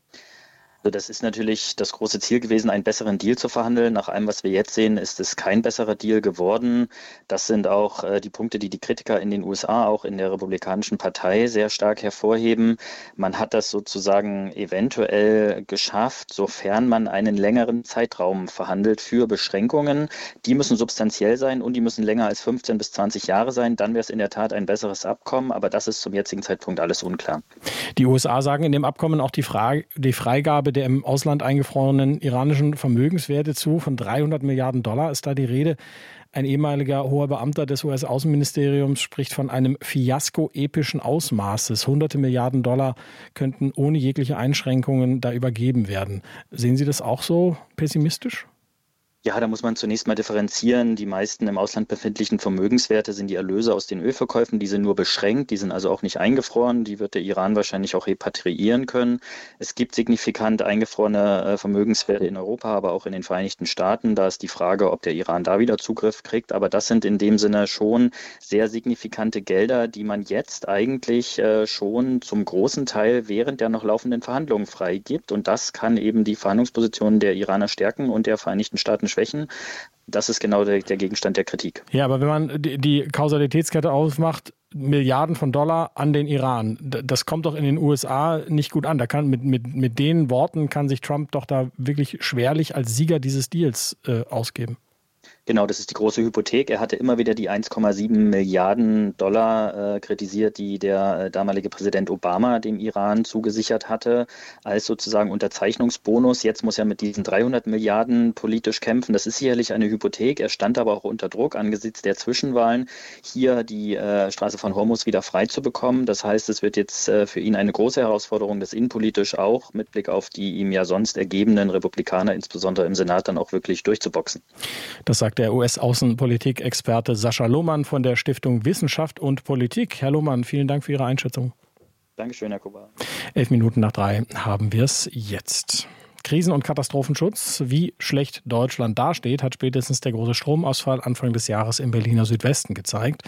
Das ist natürlich das große Ziel gewesen, einen besseren Deal zu verhandeln. Nach allem, was wir jetzt sehen, ist es kein besserer Deal geworden. Das sind auch äh, die Punkte, die die Kritiker in den U S A, auch in der Republikanischen Partei, sehr stark hervorheben. Man hat das sozusagen eventuell geschafft, sofern man einen längeren Zeitraum verhandelt für Beschränkungen. Die müssen substanziell sein und die müssen länger als fünfzehn bis zwanzig Jahre sein. Dann wäre es in der Tat ein besseres Abkommen, aber das ist zum jetzigen Zeitpunkt alles unklar. Die U S A sagen in dem Abkommen auch die, Frage, die Freigabe der im Ausland eingefrorenen iranischen Vermögenswerte zu. Von dreihundert Milliarden Dollar ist da die Rede. Ein ehemaliger hoher Beamter des U S-Außenministeriums spricht von einem Fiasko epischen Ausmaßes. Hunderte Milliarden Dollar könnten ohne jegliche Einschränkungen da übergeben werden. Sehen Sie das auch so pessimistisch? Ja, da muss man zunächst mal differenzieren. Die meisten im Ausland befindlichen Vermögenswerte sind die Erlöse aus den Ölverkäufen. Die sind nur beschränkt, die sind also auch nicht eingefroren. Die wird der Iran wahrscheinlich auch repatriieren können. Es gibt signifikant eingefrorene Vermögenswerte in Europa, aber auch in den Vereinigten Staaten. Da ist die Frage, ob der Iran da wieder Zugriff kriegt. Aber das sind in dem Sinne schon sehr signifikante Gelder, die man jetzt eigentlich schon zum großen Teil während der noch laufenden Verhandlungen freigibt. Und das kann eben die Verhandlungspositionen der Iraner stärken und der Vereinigten Staaten schwächen. Das ist genau der, der Gegenstand der Kritik. Ja, aber wenn man die, die Kausalitätskette aufmacht, Milliarden von Dollar an den Iran, das kommt doch in den U S A nicht gut an. Da kann mit, mit, mit den Worten kann sich Trump doch da wirklich schwerlich als Sieger dieses Deals äh, ausgeben. Genau, das ist die große Hypothek. Er hatte immer wieder die eins Komma sieben Milliarden Dollar äh, kritisiert, die der äh, damalige Präsident Obama dem Iran zugesichert hatte, als sozusagen Unterzeichnungsbonus. Jetzt muss er mit diesen dreihundert Milliarden politisch kämpfen. Das ist sicherlich eine Hypothek. Er stand aber auch unter Druck angesichts der Zwischenwahlen, hier die äh, Straße von Hormuz wieder frei zu bekommen. Das heißt, es wird jetzt äh, für ihn eine große Herausforderung, das innenpolitisch auch mit Blick auf die ihm ja sonst ergebenen Republikaner, insbesondere im Senat, dann auch wirklich durchzuboxen. Das sagt der U S-Außenpolitik-Experte Sascha Lohmann von der Stiftung Wissenschaft und Politik. Herr Lohmann, vielen Dank für Ihre Einschätzung. Dankeschön, Herr Kuba. Elf Minuten nach drei haben wir es jetzt. Krisen- und Katastrophenschutz. Wie schlecht Deutschland dasteht, hat spätestens der große Stromausfall Anfang des Jahres im Berliner Südwesten gezeigt.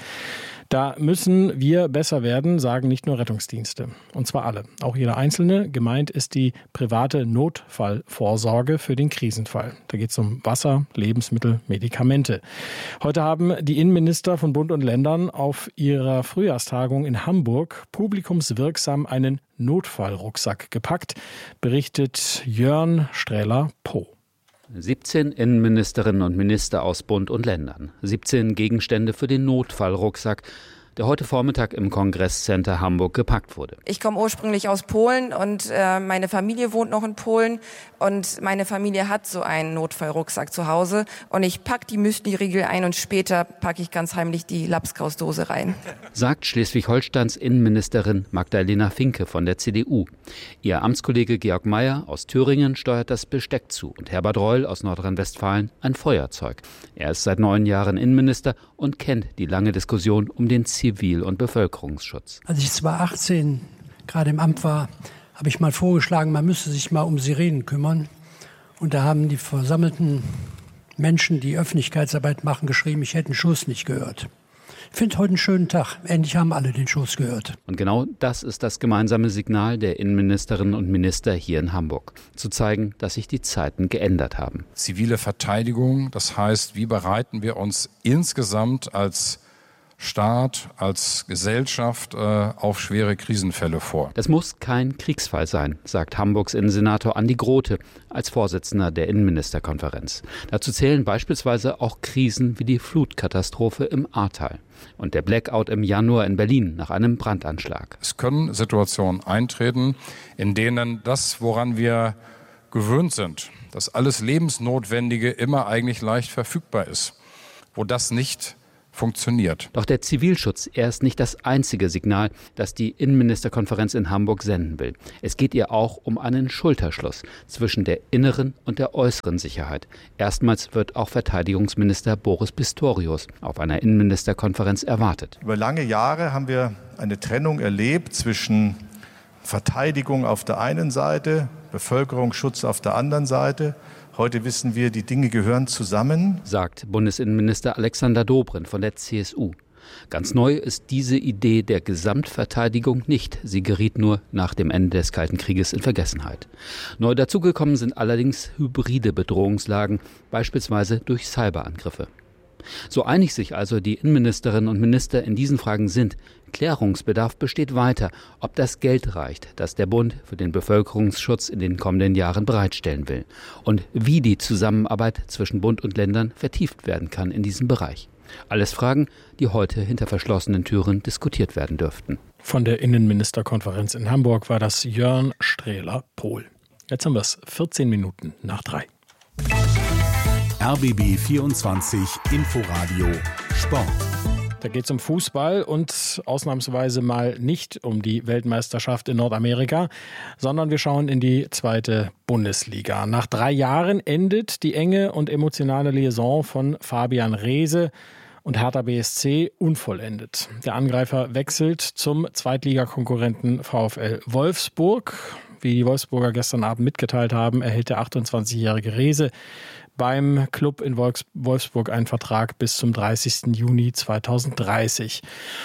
Da müssen wir besser werden, sagen nicht nur Rettungsdienste. Und zwar alle, auch jeder Einzelne. Gemeint ist die private Notfallvorsorge für den Krisenfall. Da geht es um Wasser, Lebensmittel, Medikamente. Heute haben die Innenminister von Bund und Ländern auf ihrer Frühjahrstagung in Hamburg publikumswirksam einen Notfallrucksack gepackt, berichtet Jörn Strähler-Poh. siebzehn Innenministerinnen und Minister aus Bund und Ländern. siebzehn Gegenstände für den Notfallrucksack, der heute Vormittag im Kongresscenter Hamburg gepackt wurde. Ich komme ursprünglich aus Polen und äh, meine Familie wohnt noch in Polen und meine Familie hat so einen Notfallrucksack zu Hause und ich packe die Müsli-Riegel ein und später packe ich ganz heimlich die Lapskausdose rein. Sagt Schleswig-Holsteins Innenministerin Magdalena Finke von der C D U. Ihr Amtskollege Georg Mayer aus Thüringen steuert das Besteck zu und Herbert Reul aus Nordrhein-Westfalen ein Feuerzeug. Er ist seit neun Jahren Innenminister und kennt die lange Diskussion um den Zivil- und Bevölkerungsschutz. Als ich zweitausendachtzehn gerade im Amt war, habe ich mal vorgeschlagen, man müsste sich mal um Sirenen kümmern. Und da haben die versammelten Menschen, die Öffentlichkeitsarbeit machen, geschrieben, ich hätte einen Schuss nicht gehört. Ich finde heute einen schönen Tag. Endlich haben alle den Schuss gehört. Und genau das ist das gemeinsame Signal der Innenministerinnen und Minister hier in Hamburg. Zu zeigen, dass sich die Zeiten geändert haben. Zivile Verteidigung, das heißt, wie bereiten wir uns insgesamt als Staat, als Gesellschaft äh, auf schwere Krisenfälle vor. Das muss kein Kriegsfall sein, sagt Hamburgs Innensenator Andi Grote als Vorsitzender der Innenministerkonferenz. Dazu zählen beispielsweise auch Krisen wie die Flutkatastrophe im Ahrtal und der Blackout im Januar in Berlin nach einem Brandanschlag. Es können Situationen eintreten, in denen das, woran wir gewöhnt sind, dass alles Lebensnotwendige immer eigentlich leicht verfügbar ist, wo das nicht funktioniert. Doch der Zivilschutz, er ist nicht das einzige Signal, das die Innenministerkonferenz in Hamburg senden will. Es geht ihr auch um einen Schulterschluss zwischen der inneren und der äußeren Sicherheit. Erstmals wird auch Verteidigungsminister Boris Pistorius auf einer Innenministerkonferenz erwartet. Über lange Jahre haben wir eine Trennung erlebt zwischen Verteidigung auf der einen Seite, Bevölkerungsschutz auf der anderen Seite. Heute wissen wir, die Dinge gehören zusammen, sagt Bundesinnenminister Alexander Dobrindt von der C S U. Ganz neu ist diese Idee der Gesamtverteidigung nicht. Sie geriet nur nach dem Ende des Kalten Krieges in Vergessenheit. Neu dazugekommen sind allerdings hybride Bedrohungslagen, beispielsweise durch Cyberangriffe. So einig sich also die Innenministerinnen und Minister in diesen Fragen sind, Klärungsbedarf besteht weiter, ob das Geld reicht, das der Bund für den Bevölkerungsschutz in den kommenden Jahren bereitstellen will und wie die Zusammenarbeit zwischen Bund und Ländern vertieft werden kann in diesem Bereich. Alles Fragen, die heute hinter verschlossenen Türen diskutiert werden dürften. Von der Innenministerkonferenz in Hamburg war das Jörn Strehler-Pohl. Jetzt haben wir es vierzehn Minuten nach drei. R B B vierundzwanzig Inforadio Sport. Da geht es um Fußball und ausnahmsweise mal nicht um die Weltmeisterschaft in Nordamerika, sondern wir schauen in die zweite Bundesliga. Nach drei Jahren endet die enge und emotionale Liaison von Fabian Reese und Hertha B S C unvollendet. Der Angreifer wechselt zum Zweitligakonkurrenten VfL Wolfsburg. Wie die Wolfsburger gestern Abend mitgeteilt haben, erhält der achtundzwanzigjährige Reese beim Club in Wolfsburg einen Vertrag bis zum dreißigsten Juni zweitausenddreißig.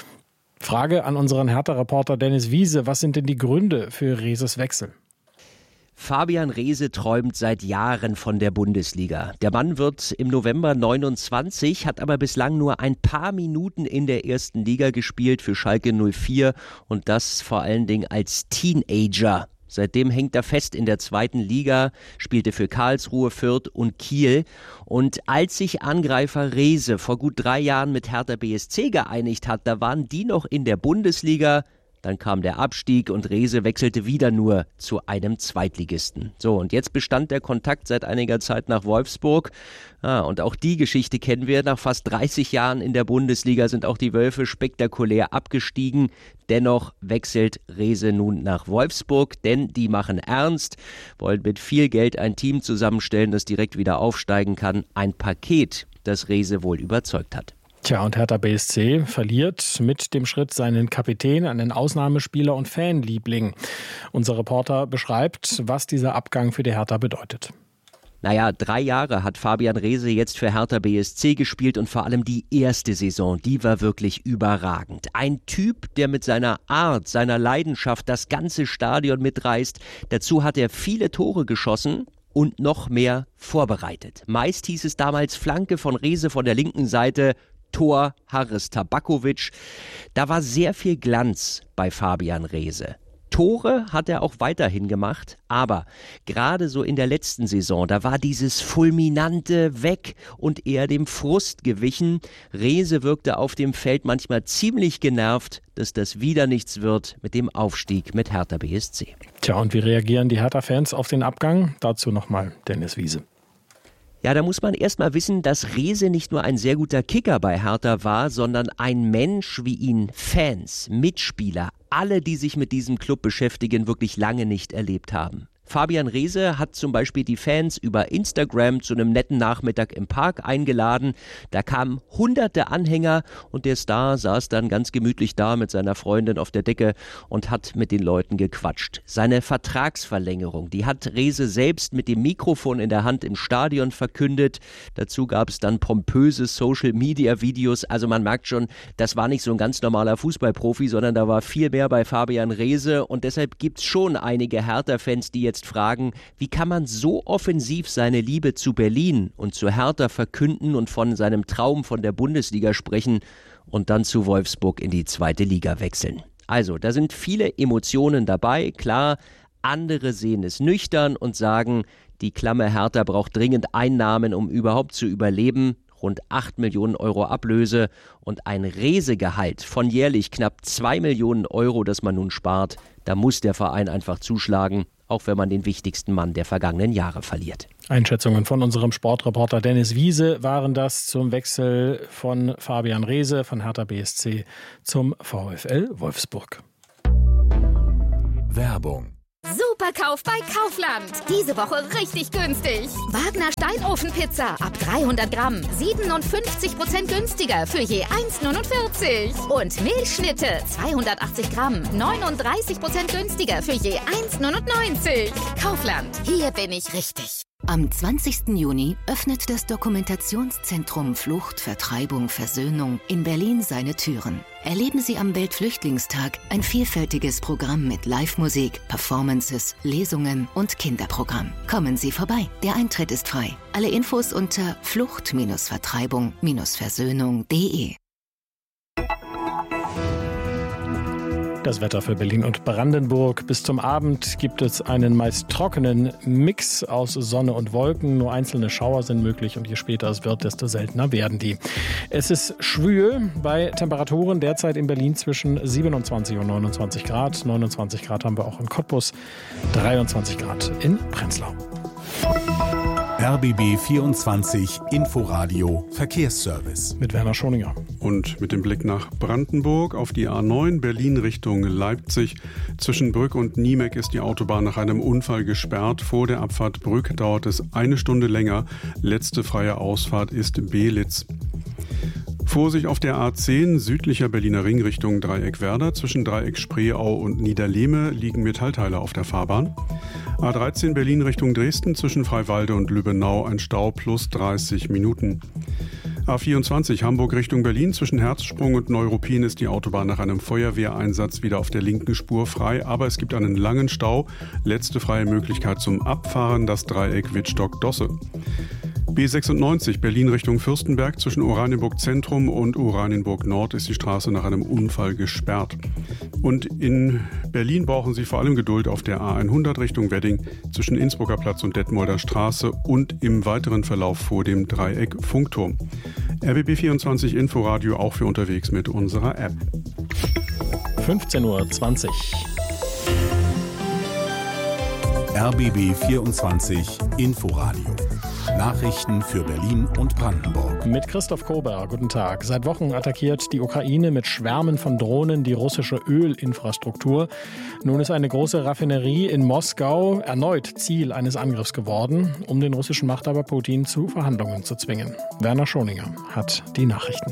Frage an unseren Hertha-Reporter Dennis Wiese, was sind denn die Gründe für Reeses Wechsel? Fabian Reese träumt seit Jahren von der Bundesliga. Der Mann wird im November neunundzwanzig, hat aber bislang nur ein paar Minuten in der ersten Liga gespielt für Schalke null vier und das vor allen Dingen als Teenager. Seitdem hängt er fest in der zweiten Liga, spielte für Karlsruhe, Fürth und Kiel. Und als sich Angreifer Reese vor gut drei Jahren mit Hertha B S C geeinigt hat, da waren die noch in der Bundesliga. Dann kam der Abstieg und Reese wechselte wieder nur zu einem Zweitligisten. So, und jetzt bestand der Kontakt seit einiger Zeit nach Wolfsburg. Ah, und auch die Geschichte kennen wir. Nach fast dreißig Jahren in der Bundesliga sind auch die Wölfe spektakulär abgestiegen. Dennoch wechselt Reese nun nach Wolfsburg, denn die machen ernst, wollen mit viel Geld ein Team zusammenstellen, das direkt wieder aufsteigen kann. Ein Paket, das Reese wohl überzeugt hat. Tja, und Hertha B S C verliert mit dem Schritt seinen Kapitän, einen Ausnahmespieler und Fanliebling. Unser Reporter beschreibt, was dieser Abgang für die Hertha bedeutet. Naja, drei Jahre hat Fabian Reese jetzt für Hertha B S C gespielt und vor allem die erste Saison, die war wirklich überragend. Ein Typ, der mit seiner Art, seiner Leidenschaft das ganze Stadion mitreißt. Dazu hat er viele Tore geschossen und noch mehr vorbereitet. Meist hieß es damals Flanke von Reese von der linken Seite, Tor Haris Tabakovic. Da war sehr viel Glanz bei Fabian Reese. Tore hat er auch weiterhin gemacht, aber gerade so in der letzten Saison, da war dieses Fulminante weg und eher dem Frust gewichen. Rehse wirkte auf dem Feld manchmal ziemlich genervt, dass das wieder nichts wird mit dem Aufstieg mit Hertha B S C. Tja, und wie reagieren die Hertha-Fans auf den Abgang? Dazu nochmal Dennis Wiese. Ja, da muss man erst mal wissen, dass Rehse nicht nur ein sehr guter Kicker bei Hertha war, sondern ein Mensch, wie ihn Fans, Mitspieler, alle, die sich mit diesem Club beschäftigen, wirklich lange nicht erlebt haben. Fabian Rehse hat zum Beispiel die Fans über Instagram zu einem netten Nachmittag im Park eingeladen. Da kamen hunderte Anhänger und der Star saß dann ganz gemütlich da mit seiner Freundin auf der Decke und hat mit den Leuten gequatscht. Seine Vertragsverlängerung, die hat Rehse selbst mit dem Mikrofon in der Hand im Stadion verkündet. Dazu gab es dann pompöse Social-Media-Videos. Also man merkt schon, das war nicht so ein ganz normaler Fußballprofi, sondern da war viel mehr bei Fabian Rehse. Und deshalb gibt es schon einige Hertha-Fans, die jetzt fragen, wie kann man so offensiv seine Liebe zu Berlin und zu Hertha verkünden und von seinem Traum von der Bundesliga sprechen und dann zu Wolfsburg in die zweite Liga wechseln. Also, da sind viele Emotionen dabei. Klar, andere sehen es nüchtern und sagen, die klamme Hertha braucht dringend Einnahmen, um überhaupt zu überleben. Rund acht Millionen Euro Ablöse und ein Rehse-Gehalt von jährlich knapp zwei Millionen Euro, das man nun spart. Da muss der Verein einfach zuschlagen, auch wenn man den wichtigsten Mann der vergangenen Jahre verliert. Einschätzungen von unserem Sportreporter Dennis Wiese waren das zum Wechsel von Fabian Rehse von Hertha B S C zum VfL Wolfsburg. Werbung. Superkauf bei Kaufland. Diese Woche richtig günstig. Wagner Steinofenpizza ab dreihundert Gramm. siebenundfünfzig Prozent günstiger für je eins neunundvierzig. Und Milchschnitte zweihundertachtzig Gramm. neununddreißig Prozent günstiger für je eins neunundneunzig. Kaufland. Hier bin ich richtig. Am zwanzigsten Juni öffnet das Dokumentationszentrum Flucht, Vertreibung, Versöhnung in Berlin seine Türen. Erleben Sie am Weltflüchtlingstag ein vielfältiges Programm mit Live-Musik, Performances, Lesungen und Kinderprogramm. Kommen Sie vorbei, der Eintritt ist frei. Alle Infos unter flucht Vertreibung Versöhnung punkt de. Das Wetter für Berlin und Brandenburg. Bis zum Abend gibt es einen meist trockenen Mix aus Sonne und Wolken. Nur einzelne Schauer sind möglich und je später es wird, desto seltener werden die. Es ist schwül bei Temperaturen derzeit in Berlin zwischen siebenundzwanzig und neunundzwanzig Grad. neunundzwanzig Grad haben wir auch in Cottbus, dreiundzwanzig Grad in Prenzlau. R B B vierundzwanzig Inforadio Verkehrsservice. Mit Werner Schoninger. Und mit dem Blick nach Brandenburg auf die A neun Berlin Richtung Leipzig. Zwischen Brück und Niemek ist die Autobahn nach einem Unfall gesperrt. Vor der Abfahrt Brück dauert es eine Stunde länger. Letzte freie Ausfahrt ist Belitz. Vorsicht auf der A zehn südlicher Berliner Ring Richtung Dreieck Werder. Zwischen Dreieck Spreeau und Niederlehme liegen Metallteile auf der Fahrbahn. A dreizehn Berlin Richtung Dresden zwischen Freiwalde und Lübbenau ein Stau plus dreißig Minuten. A vierundzwanzig Hamburg Richtung Berlin zwischen Herzsprung und Neuruppin ist die Autobahn nach einem Feuerwehreinsatz wieder auf der linken Spur frei, aber es gibt einen langen Stau. Letzte freie Möglichkeit zum Abfahren, das Dreieck Wittstock-Dosse. B sechsundneunzig Berlin Richtung Fürstenberg zwischen Oranienburg Zentrum und Oranienburg Nord ist die Straße nach einem Unfall gesperrt. Und in Berlin brauchen Sie vor allem Geduld auf der A hundert Richtung Wedding zwischen Innsbrucker Platz und Detmolder Straße und im weiteren Verlauf vor dem Dreieck Funkturm. R B B vierundzwanzig Inforadio auch für unterwegs mit unserer App. fünfzehn Uhr zwanzig. R B B vierundzwanzig Inforadio. Nachrichten für Berlin und Brandenburg. Mit Christoph Kober, guten Tag. Seit Wochen attackiert die Ukraine mit Schwärmen von Drohnen die russische Ölinfrastruktur. Nun ist eine große Raffinerie in Moskau erneut Ziel eines Angriffs geworden, um den russischen Machthaber Putin zu Verhandlungen zu zwingen. Werner Schoninger hat die Nachrichten.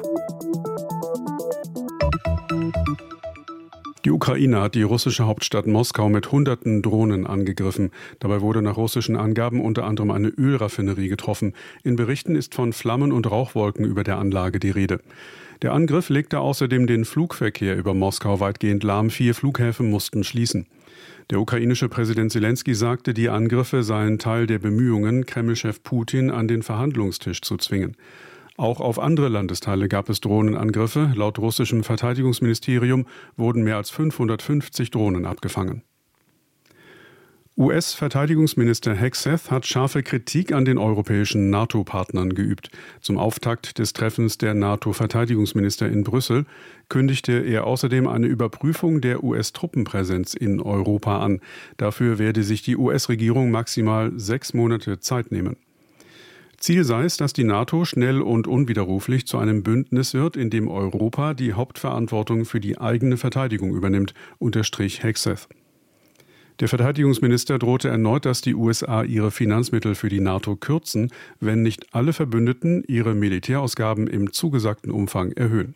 Die Ukraine hat die russische Hauptstadt Moskau mit hunderten Drohnen angegriffen. Dabei wurde nach russischen Angaben unter anderem eine Ölraffinerie getroffen. In Berichten ist von Flammen und Rauchwolken über der Anlage die Rede. Der Angriff legte außerdem den Flugverkehr über Moskau weitgehend lahm. Vier Flughäfen mussten schließen. Der ukrainische Präsident Zelensky sagte, die Angriffe seien Teil der Bemühungen, Kremlchef Putin an den Verhandlungstisch zu zwingen. Auch auf andere Landesteile gab es Drohnenangriffe. Laut russischem Verteidigungsministerium wurden mehr als fünfhundertfünfzig Drohnen abgefangen. U S-Verteidigungsminister Hegseth hat scharfe Kritik an den europäischen NATO-Partnern geübt. Zum Auftakt des Treffens der NATO-Verteidigungsminister in Brüssel kündigte er außerdem eine Überprüfung der U S-Truppenpräsenz in Europa an. Dafür werde sich die U S-Regierung maximal sechs Monate Zeit nehmen. Ziel sei es, dass die NATO schnell und unwiderruflich zu einem Bündnis wird, in dem Europa die Hauptverantwortung für die eigene Verteidigung übernimmt, unterstrich Hegseth. Der Verteidigungsminister drohte erneut, dass die U S A ihre Finanzmittel für die NATO kürzen, wenn nicht alle Verbündeten ihre Militärausgaben im zugesagten Umfang erhöhen.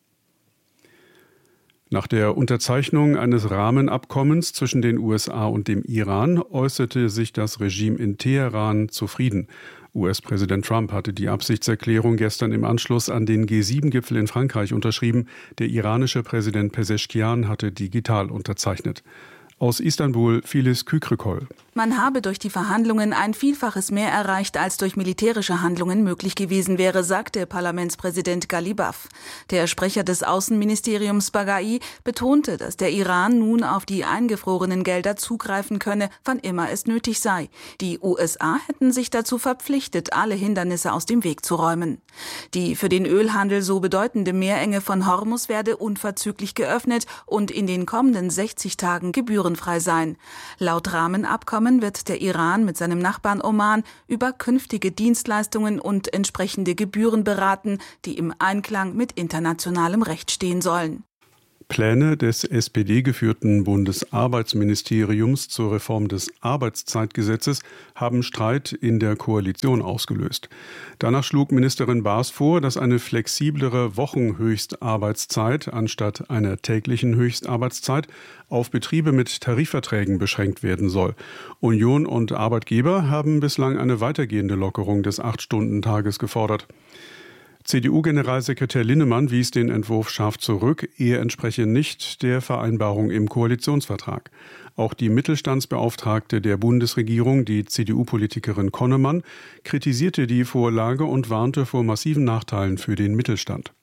Nach der Unterzeichnung eines Rahmenabkommens zwischen den U S A und dem Iran äußerte sich das Regime in Teheran zufrieden. U S-Präsident Trump hatte die Absichtserklärung gestern im Anschluss an den G sieben Gipfel in Frankreich unterschrieben. Der iranische Präsident Pezeshkian hatte digital unterzeichnet. Aus Istanbul, Filiz Kükrikol. Man habe durch die Verhandlungen ein Vielfaches mehr erreicht, als durch militärische Handlungen möglich gewesen wäre, sagte Parlamentspräsident Ghalibaf. Der Sprecher des Außenministeriums Baghai betonte, dass der Iran nun auf die eingefrorenen Gelder zugreifen könne, wann immer es nötig sei. Die U S A hätten sich dazu verpflichtet, alle Hindernisse aus dem Weg zu räumen. Die für den Ölhandel so bedeutende Meerenge von Hormuz werde unverzüglich geöffnet und in den kommenden sechzig Tagen gebühren frei sein. Laut Rahmenabkommen wird der Iran mit seinem Nachbarn Oman über künftige Dienstleistungen und entsprechende Gebühren beraten, die im Einklang mit internationalem Recht stehen sollen. Pläne des S P D-geführten Bundesarbeitsministeriums zur Reform des Arbeitszeitgesetzes haben Streit in der Koalition ausgelöst. Danach schlug Ministerin Baas vor, dass eine flexiblere Wochenhöchstarbeitszeit anstatt einer täglichen Höchstarbeitszeit auf Betriebe mit Tarifverträgen beschränkt werden soll. Union und Arbeitgeber haben bislang eine weitergehende Lockerung des acht-Stunden-Tages gefordert. C D U-Generalsekretär Linnemann wies den Entwurf scharf zurück, er entspreche nicht der Vereinbarung im Koalitionsvertrag. Auch die Mittelstandsbeauftragte der Bundesregierung, die C D U-Politikerin Konnemann, kritisierte die Vorlage und warnte vor massiven Nachteilen für den Mittelstand.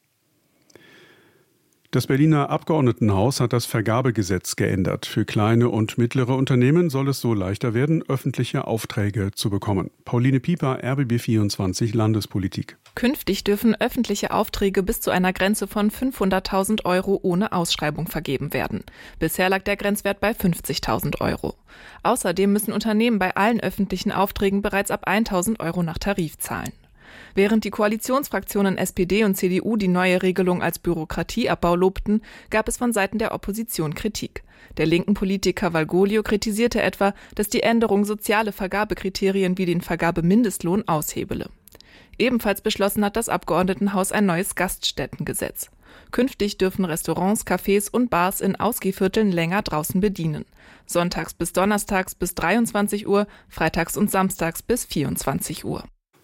Das Berliner Abgeordnetenhaus hat das Vergabegesetz geändert. Für kleine und mittlere Unternehmen soll es so leichter werden, öffentliche Aufträge zu bekommen. Pauline Pieper, R B B vierundzwanzig Landespolitik. Künftig dürfen öffentliche Aufträge bis zu einer Grenze von fünfhunderttausend Euro ohne Ausschreibung vergeben werden. Bisher lag der Grenzwert bei fünfzigtausend Euro. Außerdem müssen Unternehmen bei allen öffentlichen Aufträgen bereits ab tausend Euro nach Tarif zahlen. Während die Koalitionsfraktionen S P D und C D U die neue Regelung als Bürokratieabbau lobten, gab es von Seiten der Opposition Kritik. Der linken Politiker Valgoglio kritisierte etwa, dass die Änderung soziale Vergabekriterien wie den Vergabemindestlohn aushebele. Ebenfalls beschlossen hat das Abgeordnetenhaus ein neues Gaststättengesetz. Künftig dürfen Restaurants, Cafés und Bars in Ausgehvierteln länger draußen bedienen. Sonntags bis donnerstags bis dreiundzwanzig Uhr, freitags und samstags bis vierundzwanzig Uhr.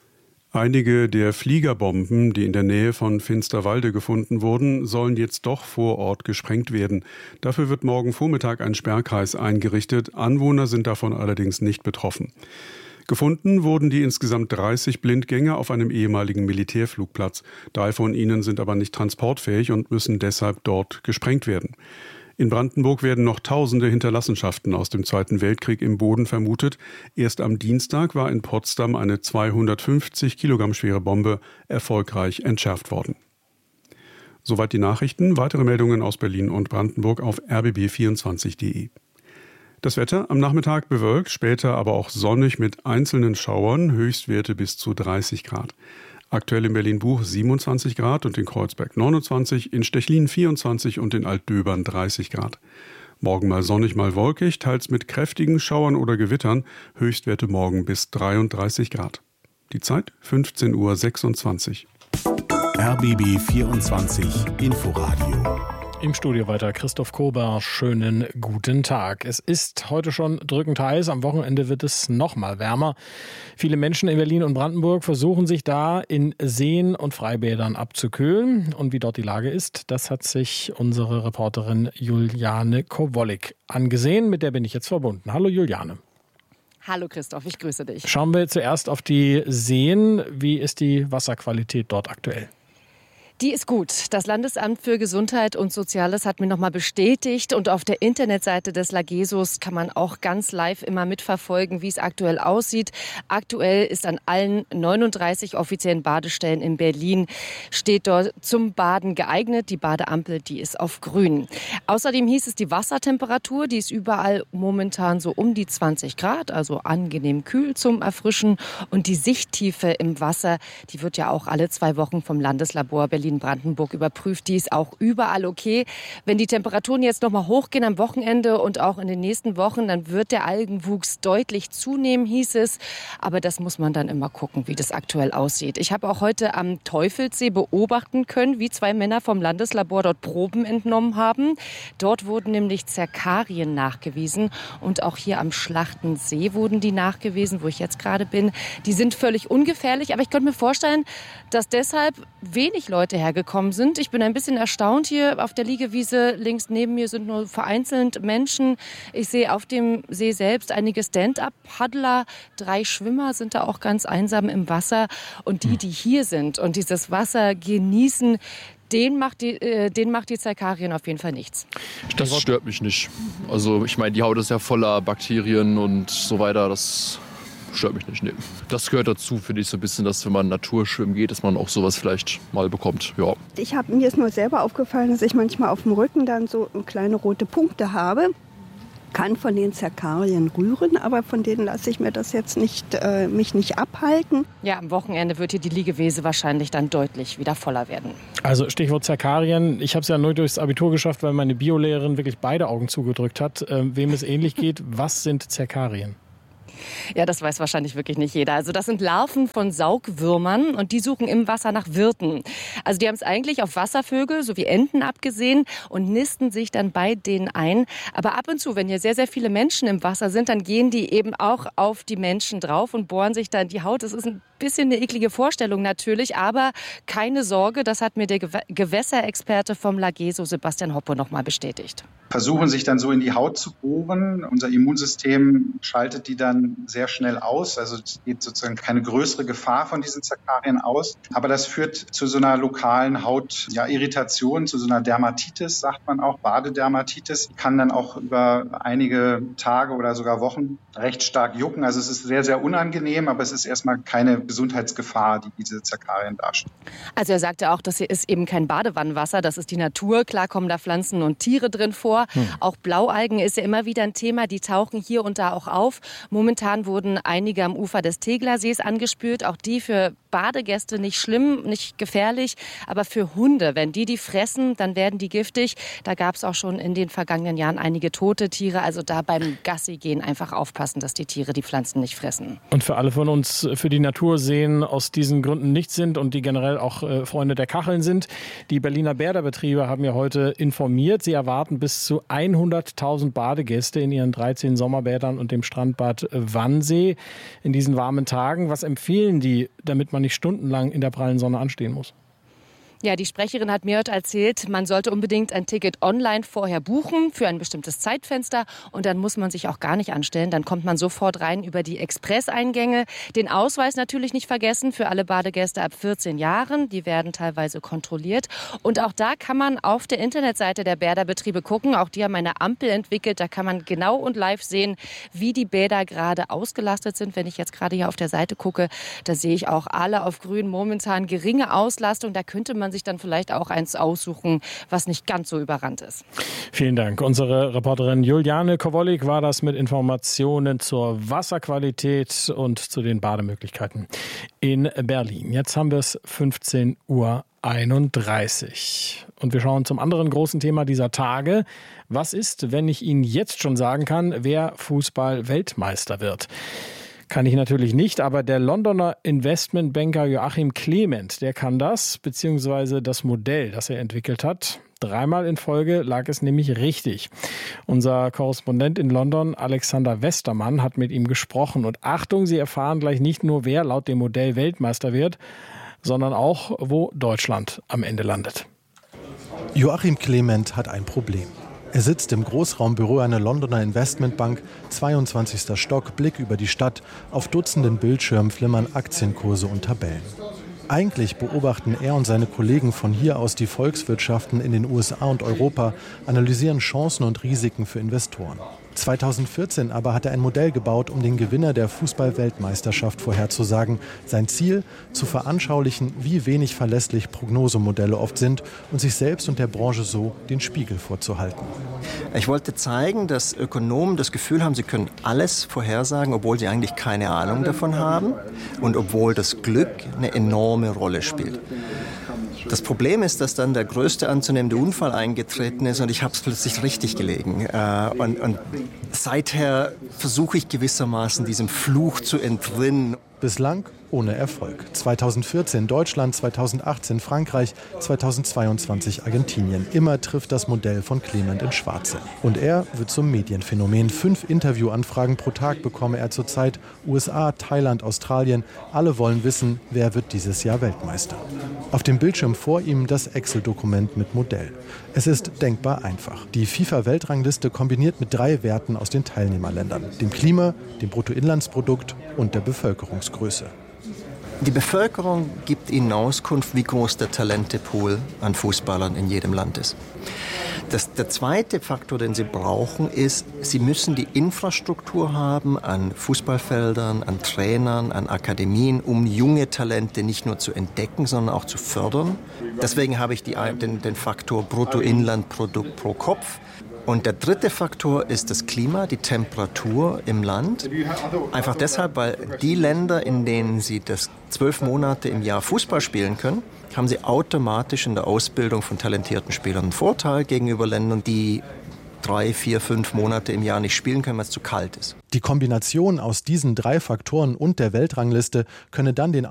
Einige der Fliegerbomben, die in der Nähe von Finsterwalde gefunden wurden, sollen jetzt doch vor Ort gesprengt werden. Dafür wird morgen Vormittag ein Sperrkreis eingerichtet. Anwohner sind davon allerdings nicht betroffen. Gefunden wurden die insgesamt dreißig Blindgänger auf einem ehemaligen Militärflugplatz. Drei von ihnen sind aber nicht transportfähig und müssen deshalb dort gesprengt werden. In Brandenburg werden noch tausende Hinterlassenschaften aus dem Zweiten Weltkrieg im Boden vermutet. Erst am Dienstag war in Potsdam eine zweihundertfünfzig Kilogramm schwere Bombe erfolgreich entschärft worden. Soweit die Nachrichten. Weitere Meldungen aus Berlin und Brandenburg auf r b b vierundzwanzig punkt de. Das Wetter am Nachmittag bewölkt, später aber auch sonnig mit einzelnen Schauern, Höchstwerte bis zu dreißig Grad. Aktuell in Berlin-Buch siebenundzwanzig Grad und in Kreuzberg neunundzwanzig, in Stechlin vierundzwanzig und in Altdöbern dreißig Grad. Morgen mal sonnig, mal wolkig, teils mit kräftigen Schauern oder Gewittern, Höchstwerte morgen bis dreiunddreißig Grad. Die Zeit fünfzehn Uhr sechsundzwanzig. R B B vierundzwanzig Inforadio. Im Studio weiter Christoph Kober. Schönen guten Tag. Es ist heute schon drückend heiß. Am Wochenende wird es noch mal wärmer. Viele Menschen in Berlin und Brandenburg versuchen sich da in Seen und Freibädern abzukühlen. Und wie dort die Lage ist, das hat sich unsere Reporterin Juliane Kowollik angesehen. Mit der bin ich jetzt verbunden. Hallo Juliane. Hallo Christoph, ich grüße dich. Schauen wir zuerst auf die Seen. Wie ist die Wasserqualität dort aktuell? Die ist gut. Das Landesamt für Gesundheit und Soziales hat mir nochmal bestätigt. Und auf der Internetseite des Lagesos kann man auch ganz live immer mitverfolgen, wie es aktuell aussieht. Aktuell ist an allen neununddreißig offiziellen Badestellen in Berlin, steht dort zum Baden geeignet. Die Badeampel, die ist auf grün. Außerdem hieß es, die Wassertemperatur, die ist überall momentan so um die zwanzig Grad, also angenehm kühl zum Erfrischen. Und die Sichttiefe im Wasser, die wird ja auch alle zwei Wochen vom Landeslabor Berlin Berlin-Brandenburg überprüft. Die ist auch überall okay. Wenn die Temperaturen jetzt noch mal hochgehen am Wochenende und auch in den nächsten Wochen, dann wird der Algenwuchs deutlich zunehmen, hieß es. Aber das muss man dann immer gucken, wie das aktuell aussieht. Ich habe auch heute am Teufelssee beobachten können, wie zwei Männer vom Landeslabor dort Proben entnommen haben. Dort wurden nämlich Zerkarien nachgewiesen. Und auch hier am Schlachtensee wurden die nachgewiesen, wo ich jetzt gerade bin. Die sind völlig ungefährlich. Aber ich könnte mir vorstellen, dass deshalb wenig Leute hergekommen sind. Ich bin ein bisschen erstaunt. Hier auf der Liegewiese links neben mir sind nur vereinzelt Menschen. Ich sehe auf dem See selbst einige Stand-up-Paddler. Drei Schwimmer sind da auch ganz einsam im Wasser. Und die, die hier sind und dieses Wasser genießen, Den macht, die, äh, den macht die Zerkarien auf jeden Fall nichts. Das stört mich nicht. Also ich meine, die Haut ist ja voller Bakterien und so weiter. Das stört mich nicht. Nee. Das gehört dazu, finde ich, so ein bisschen, dass wenn man Naturschwimmen geht, dass man auch sowas vielleicht mal bekommt. Ja. Ich habe mir ist nur selber aufgefallen, dass ich manchmal auf dem Rücken dann so kleine rote Punkte habe. Kann von den Zerkarien rühren, aber von denen lasse ich mir das jetzt nicht, äh, mich nicht abhalten. Ja, am Wochenende wird hier die Liegewiese wahrscheinlich dann deutlich wieder voller werden. Also Stichwort Zerkarien. Ich habe es ja nur durchs Abitur geschafft, weil meine Biolehrerin wirklich beide Augen zugedrückt hat. Äh, wem es ähnlich geht, was sind Zerkarien? Ja, das weiß wahrscheinlich wirklich nicht jeder. Also das sind Larven von Saugwürmern und die suchen im Wasser nach Wirten. Also die haben es eigentlich auf Wasservögel sowie Enten abgesehen und nisten sich dann bei denen ein. Aber ab und zu, wenn hier sehr, sehr viele Menschen im Wasser sind, dann gehen die eben auch auf die Menschen drauf und bohren sich dann die Haut. Das ist ein bisschen eine eklige Vorstellung natürlich, aber keine Sorge, das hat mir der Gewässerexperte vom Lageso, Sebastian Hoppe, noch mal bestätigt. Versuchen sich dann so in die Haut zu bohren. Unser Immunsystem schaltet die dann sehr schnell aus. Also es geht sozusagen keine größere Gefahr von diesen Zerkarien aus. Aber das führt zu so einer lokalen Hautirritation, ja, zu so einer Dermatitis, sagt man auch, Badedermatitis. Die kann dann auch über einige Tage oder sogar Wochen recht stark jucken. Also es ist sehr, sehr unangenehm, aber es ist erstmal keine Gesundheitsgefahr, die diese Zerkarien darstellen. Also er sagte auch, das hier ist eben kein Badewannenwasser, das ist die Natur. Klar kommen da Pflanzen und Tiere drin vor. Hm. Auch Blaualgen ist ja immer wieder ein Thema, die tauchen hier und da auch auf. Momentan wurden einige am Ufer des Teglersees angespült, auch die für Badegäste nicht schlimm, nicht gefährlich, aber für Hunde, wenn die die fressen, dann werden die giftig. Da gab es auch schon in den vergangenen Jahren einige tote Tiere, also da beim Gassi gehen einfach aufpassen, dass die Tiere die Pflanzen nicht fressen. Und für alle von uns, für die Naturseen aus diesen Gründen nichts sind und die generell auch äh, Freunde der Kacheln sind, die Berliner Bäderbetriebe haben ja heute informiert, sie erwarten bis zu hunderttausend Badegäste in ihren dreizehn Sommerbädern und dem Strandbad Wannsee in diesen warmen Tagen. Was empfehlen die, damit man nicht stundenlang in der prallen Sonne anstehen muss? Ja, die Sprecherin hat mir heute erzählt, man sollte unbedingt ein Ticket online vorher buchen für ein bestimmtes Zeitfenster und dann muss man sich auch gar nicht anstellen. Dann kommt man sofort rein über die Expresseingänge. Den Ausweis natürlich nicht vergessen für alle Badegäste ab vierzehn Jahren. Die werden teilweise kontrolliert. Und auch da kann man auf der Internetseite der Bäderbetriebe gucken. Auch die haben eine Ampel entwickelt. Da kann man genau und live sehen, wie die Bäder gerade ausgelastet sind. Wenn ich jetzt gerade hier auf der Seite gucke, da sehe ich auch alle auf grün, momentan geringe Auslastung. Da könnte man sich dann vielleicht auch eins aussuchen, was nicht ganz so überrannt ist. Vielen Dank. Unsere Reporterin Juliane Kowolik war das mit Informationen zur Wasserqualität und zu den Bademöglichkeiten in Berlin. Jetzt haben wir es fünfzehn Uhr einunddreißig. Und wir schauen zum anderen großen Thema dieser Tage. Was ist, wenn ich Ihnen jetzt schon sagen kann, wer Fußball-Weltmeister wird? Kann ich natürlich nicht, aber der Londoner Investmentbanker Joachim Clement, der kann das, beziehungsweise das Modell, das er entwickelt hat. Dreimal in Folge lag es nämlich richtig. Unser Korrespondent in London, Alexander Westermann, hat mit ihm gesprochen. Und Achtung, Sie erfahren gleich nicht nur, wer laut dem Modell Weltmeister wird, sondern auch, wo Deutschland am Ende landet. Joachim Clement hat ein Problem. Er sitzt im Großraumbüro einer Londoner Investmentbank, zweiundzwanzigster Stock, Blick über die Stadt. Auf Dutzenden Bildschirmen flimmern Aktienkurse und Tabellen. Eigentlich beobachten er und seine Kollegen von hier aus die Volkswirtschaften in den U S A und Europa, analysieren Chancen und Risiken für Investoren. zweitausendvierzehn aber hat er ein Modell gebaut, um den Gewinner der Fußball-Weltmeisterschaft vorherzusagen. Sein Ziel, zu veranschaulichen, wie wenig verlässlich Prognosemodelle oft sind und sich selbst und der Branche so den Spiegel vorzuhalten. Ich wollte zeigen, dass Ökonomen das Gefühl haben, sie können alles vorhersagen, obwohl sie eigentlich keine Ahnung davon haben und obwohl das Glück eine enorme Rolle spielt. Das Problem ist, dass dann der größte anzunehmende Unfall eingetreten ist und ich habe es plötzlich richtig gelegen. Und, und seither versuche ich gewissermaßen diesem Fluch zu entrinnen. Bislang ohne Erfolg. zweitausendvierzehn Deutschland, zweitausendachtzehn Frankreich, zweitausendzweiundzwanzig Argentinien. Immer trifft das Modell von Clement ins Schwarze. Und er wird zum Medienphänomen. Fünf Interviewanfragen pro Tag bekomme er zurzeit. U S A, Thailand, Australien. Alle wollen wissen, wer wird dieses Jahr Weltmeister. Auf dem Bildschirm vor ihm das Excel-Dokument mit Modell. Es ist denkbar einfach. Die FIFA-Weltrangliste kombiniert mit drei Werten aus den Teilnehmerländern. Dem Klima, dem Bruttoinlandsprodukt und der Bevölkerungsgröße. Die Bevölkerung gibt Ihnen Auskunft, wie groß der Talentepool an Fußballern in jedem Land ist. Das, der zweite Faktor, den Sie brauchen, ist, Sie müssen die Infrastruktur haben an Fußballfeldern, an Trainern, an Akademien, um junge Talente nicht nur zu entdecken, sondern auch zu fördern. Deswegen habe ich die, den, den Faktor Bruttoinlandprodukt pro Kopf. Und der dritte Faktor ist das Klima, die Temperatur im Land. Einfach deshalb, weil die Länder, in denen Sie das zwölf Monate im Jahr Fußball spielen können, haben Sie automatisch in der Ausbildung von talentierten Spielern einen Vorteil gegenüber Ländern, die drei, vier, fünf Monate im Jahr nicht spielen können, weil es zu kalt ist. Die Kombination aus diesen drei Faktoren und der Weltrangliste könne dann den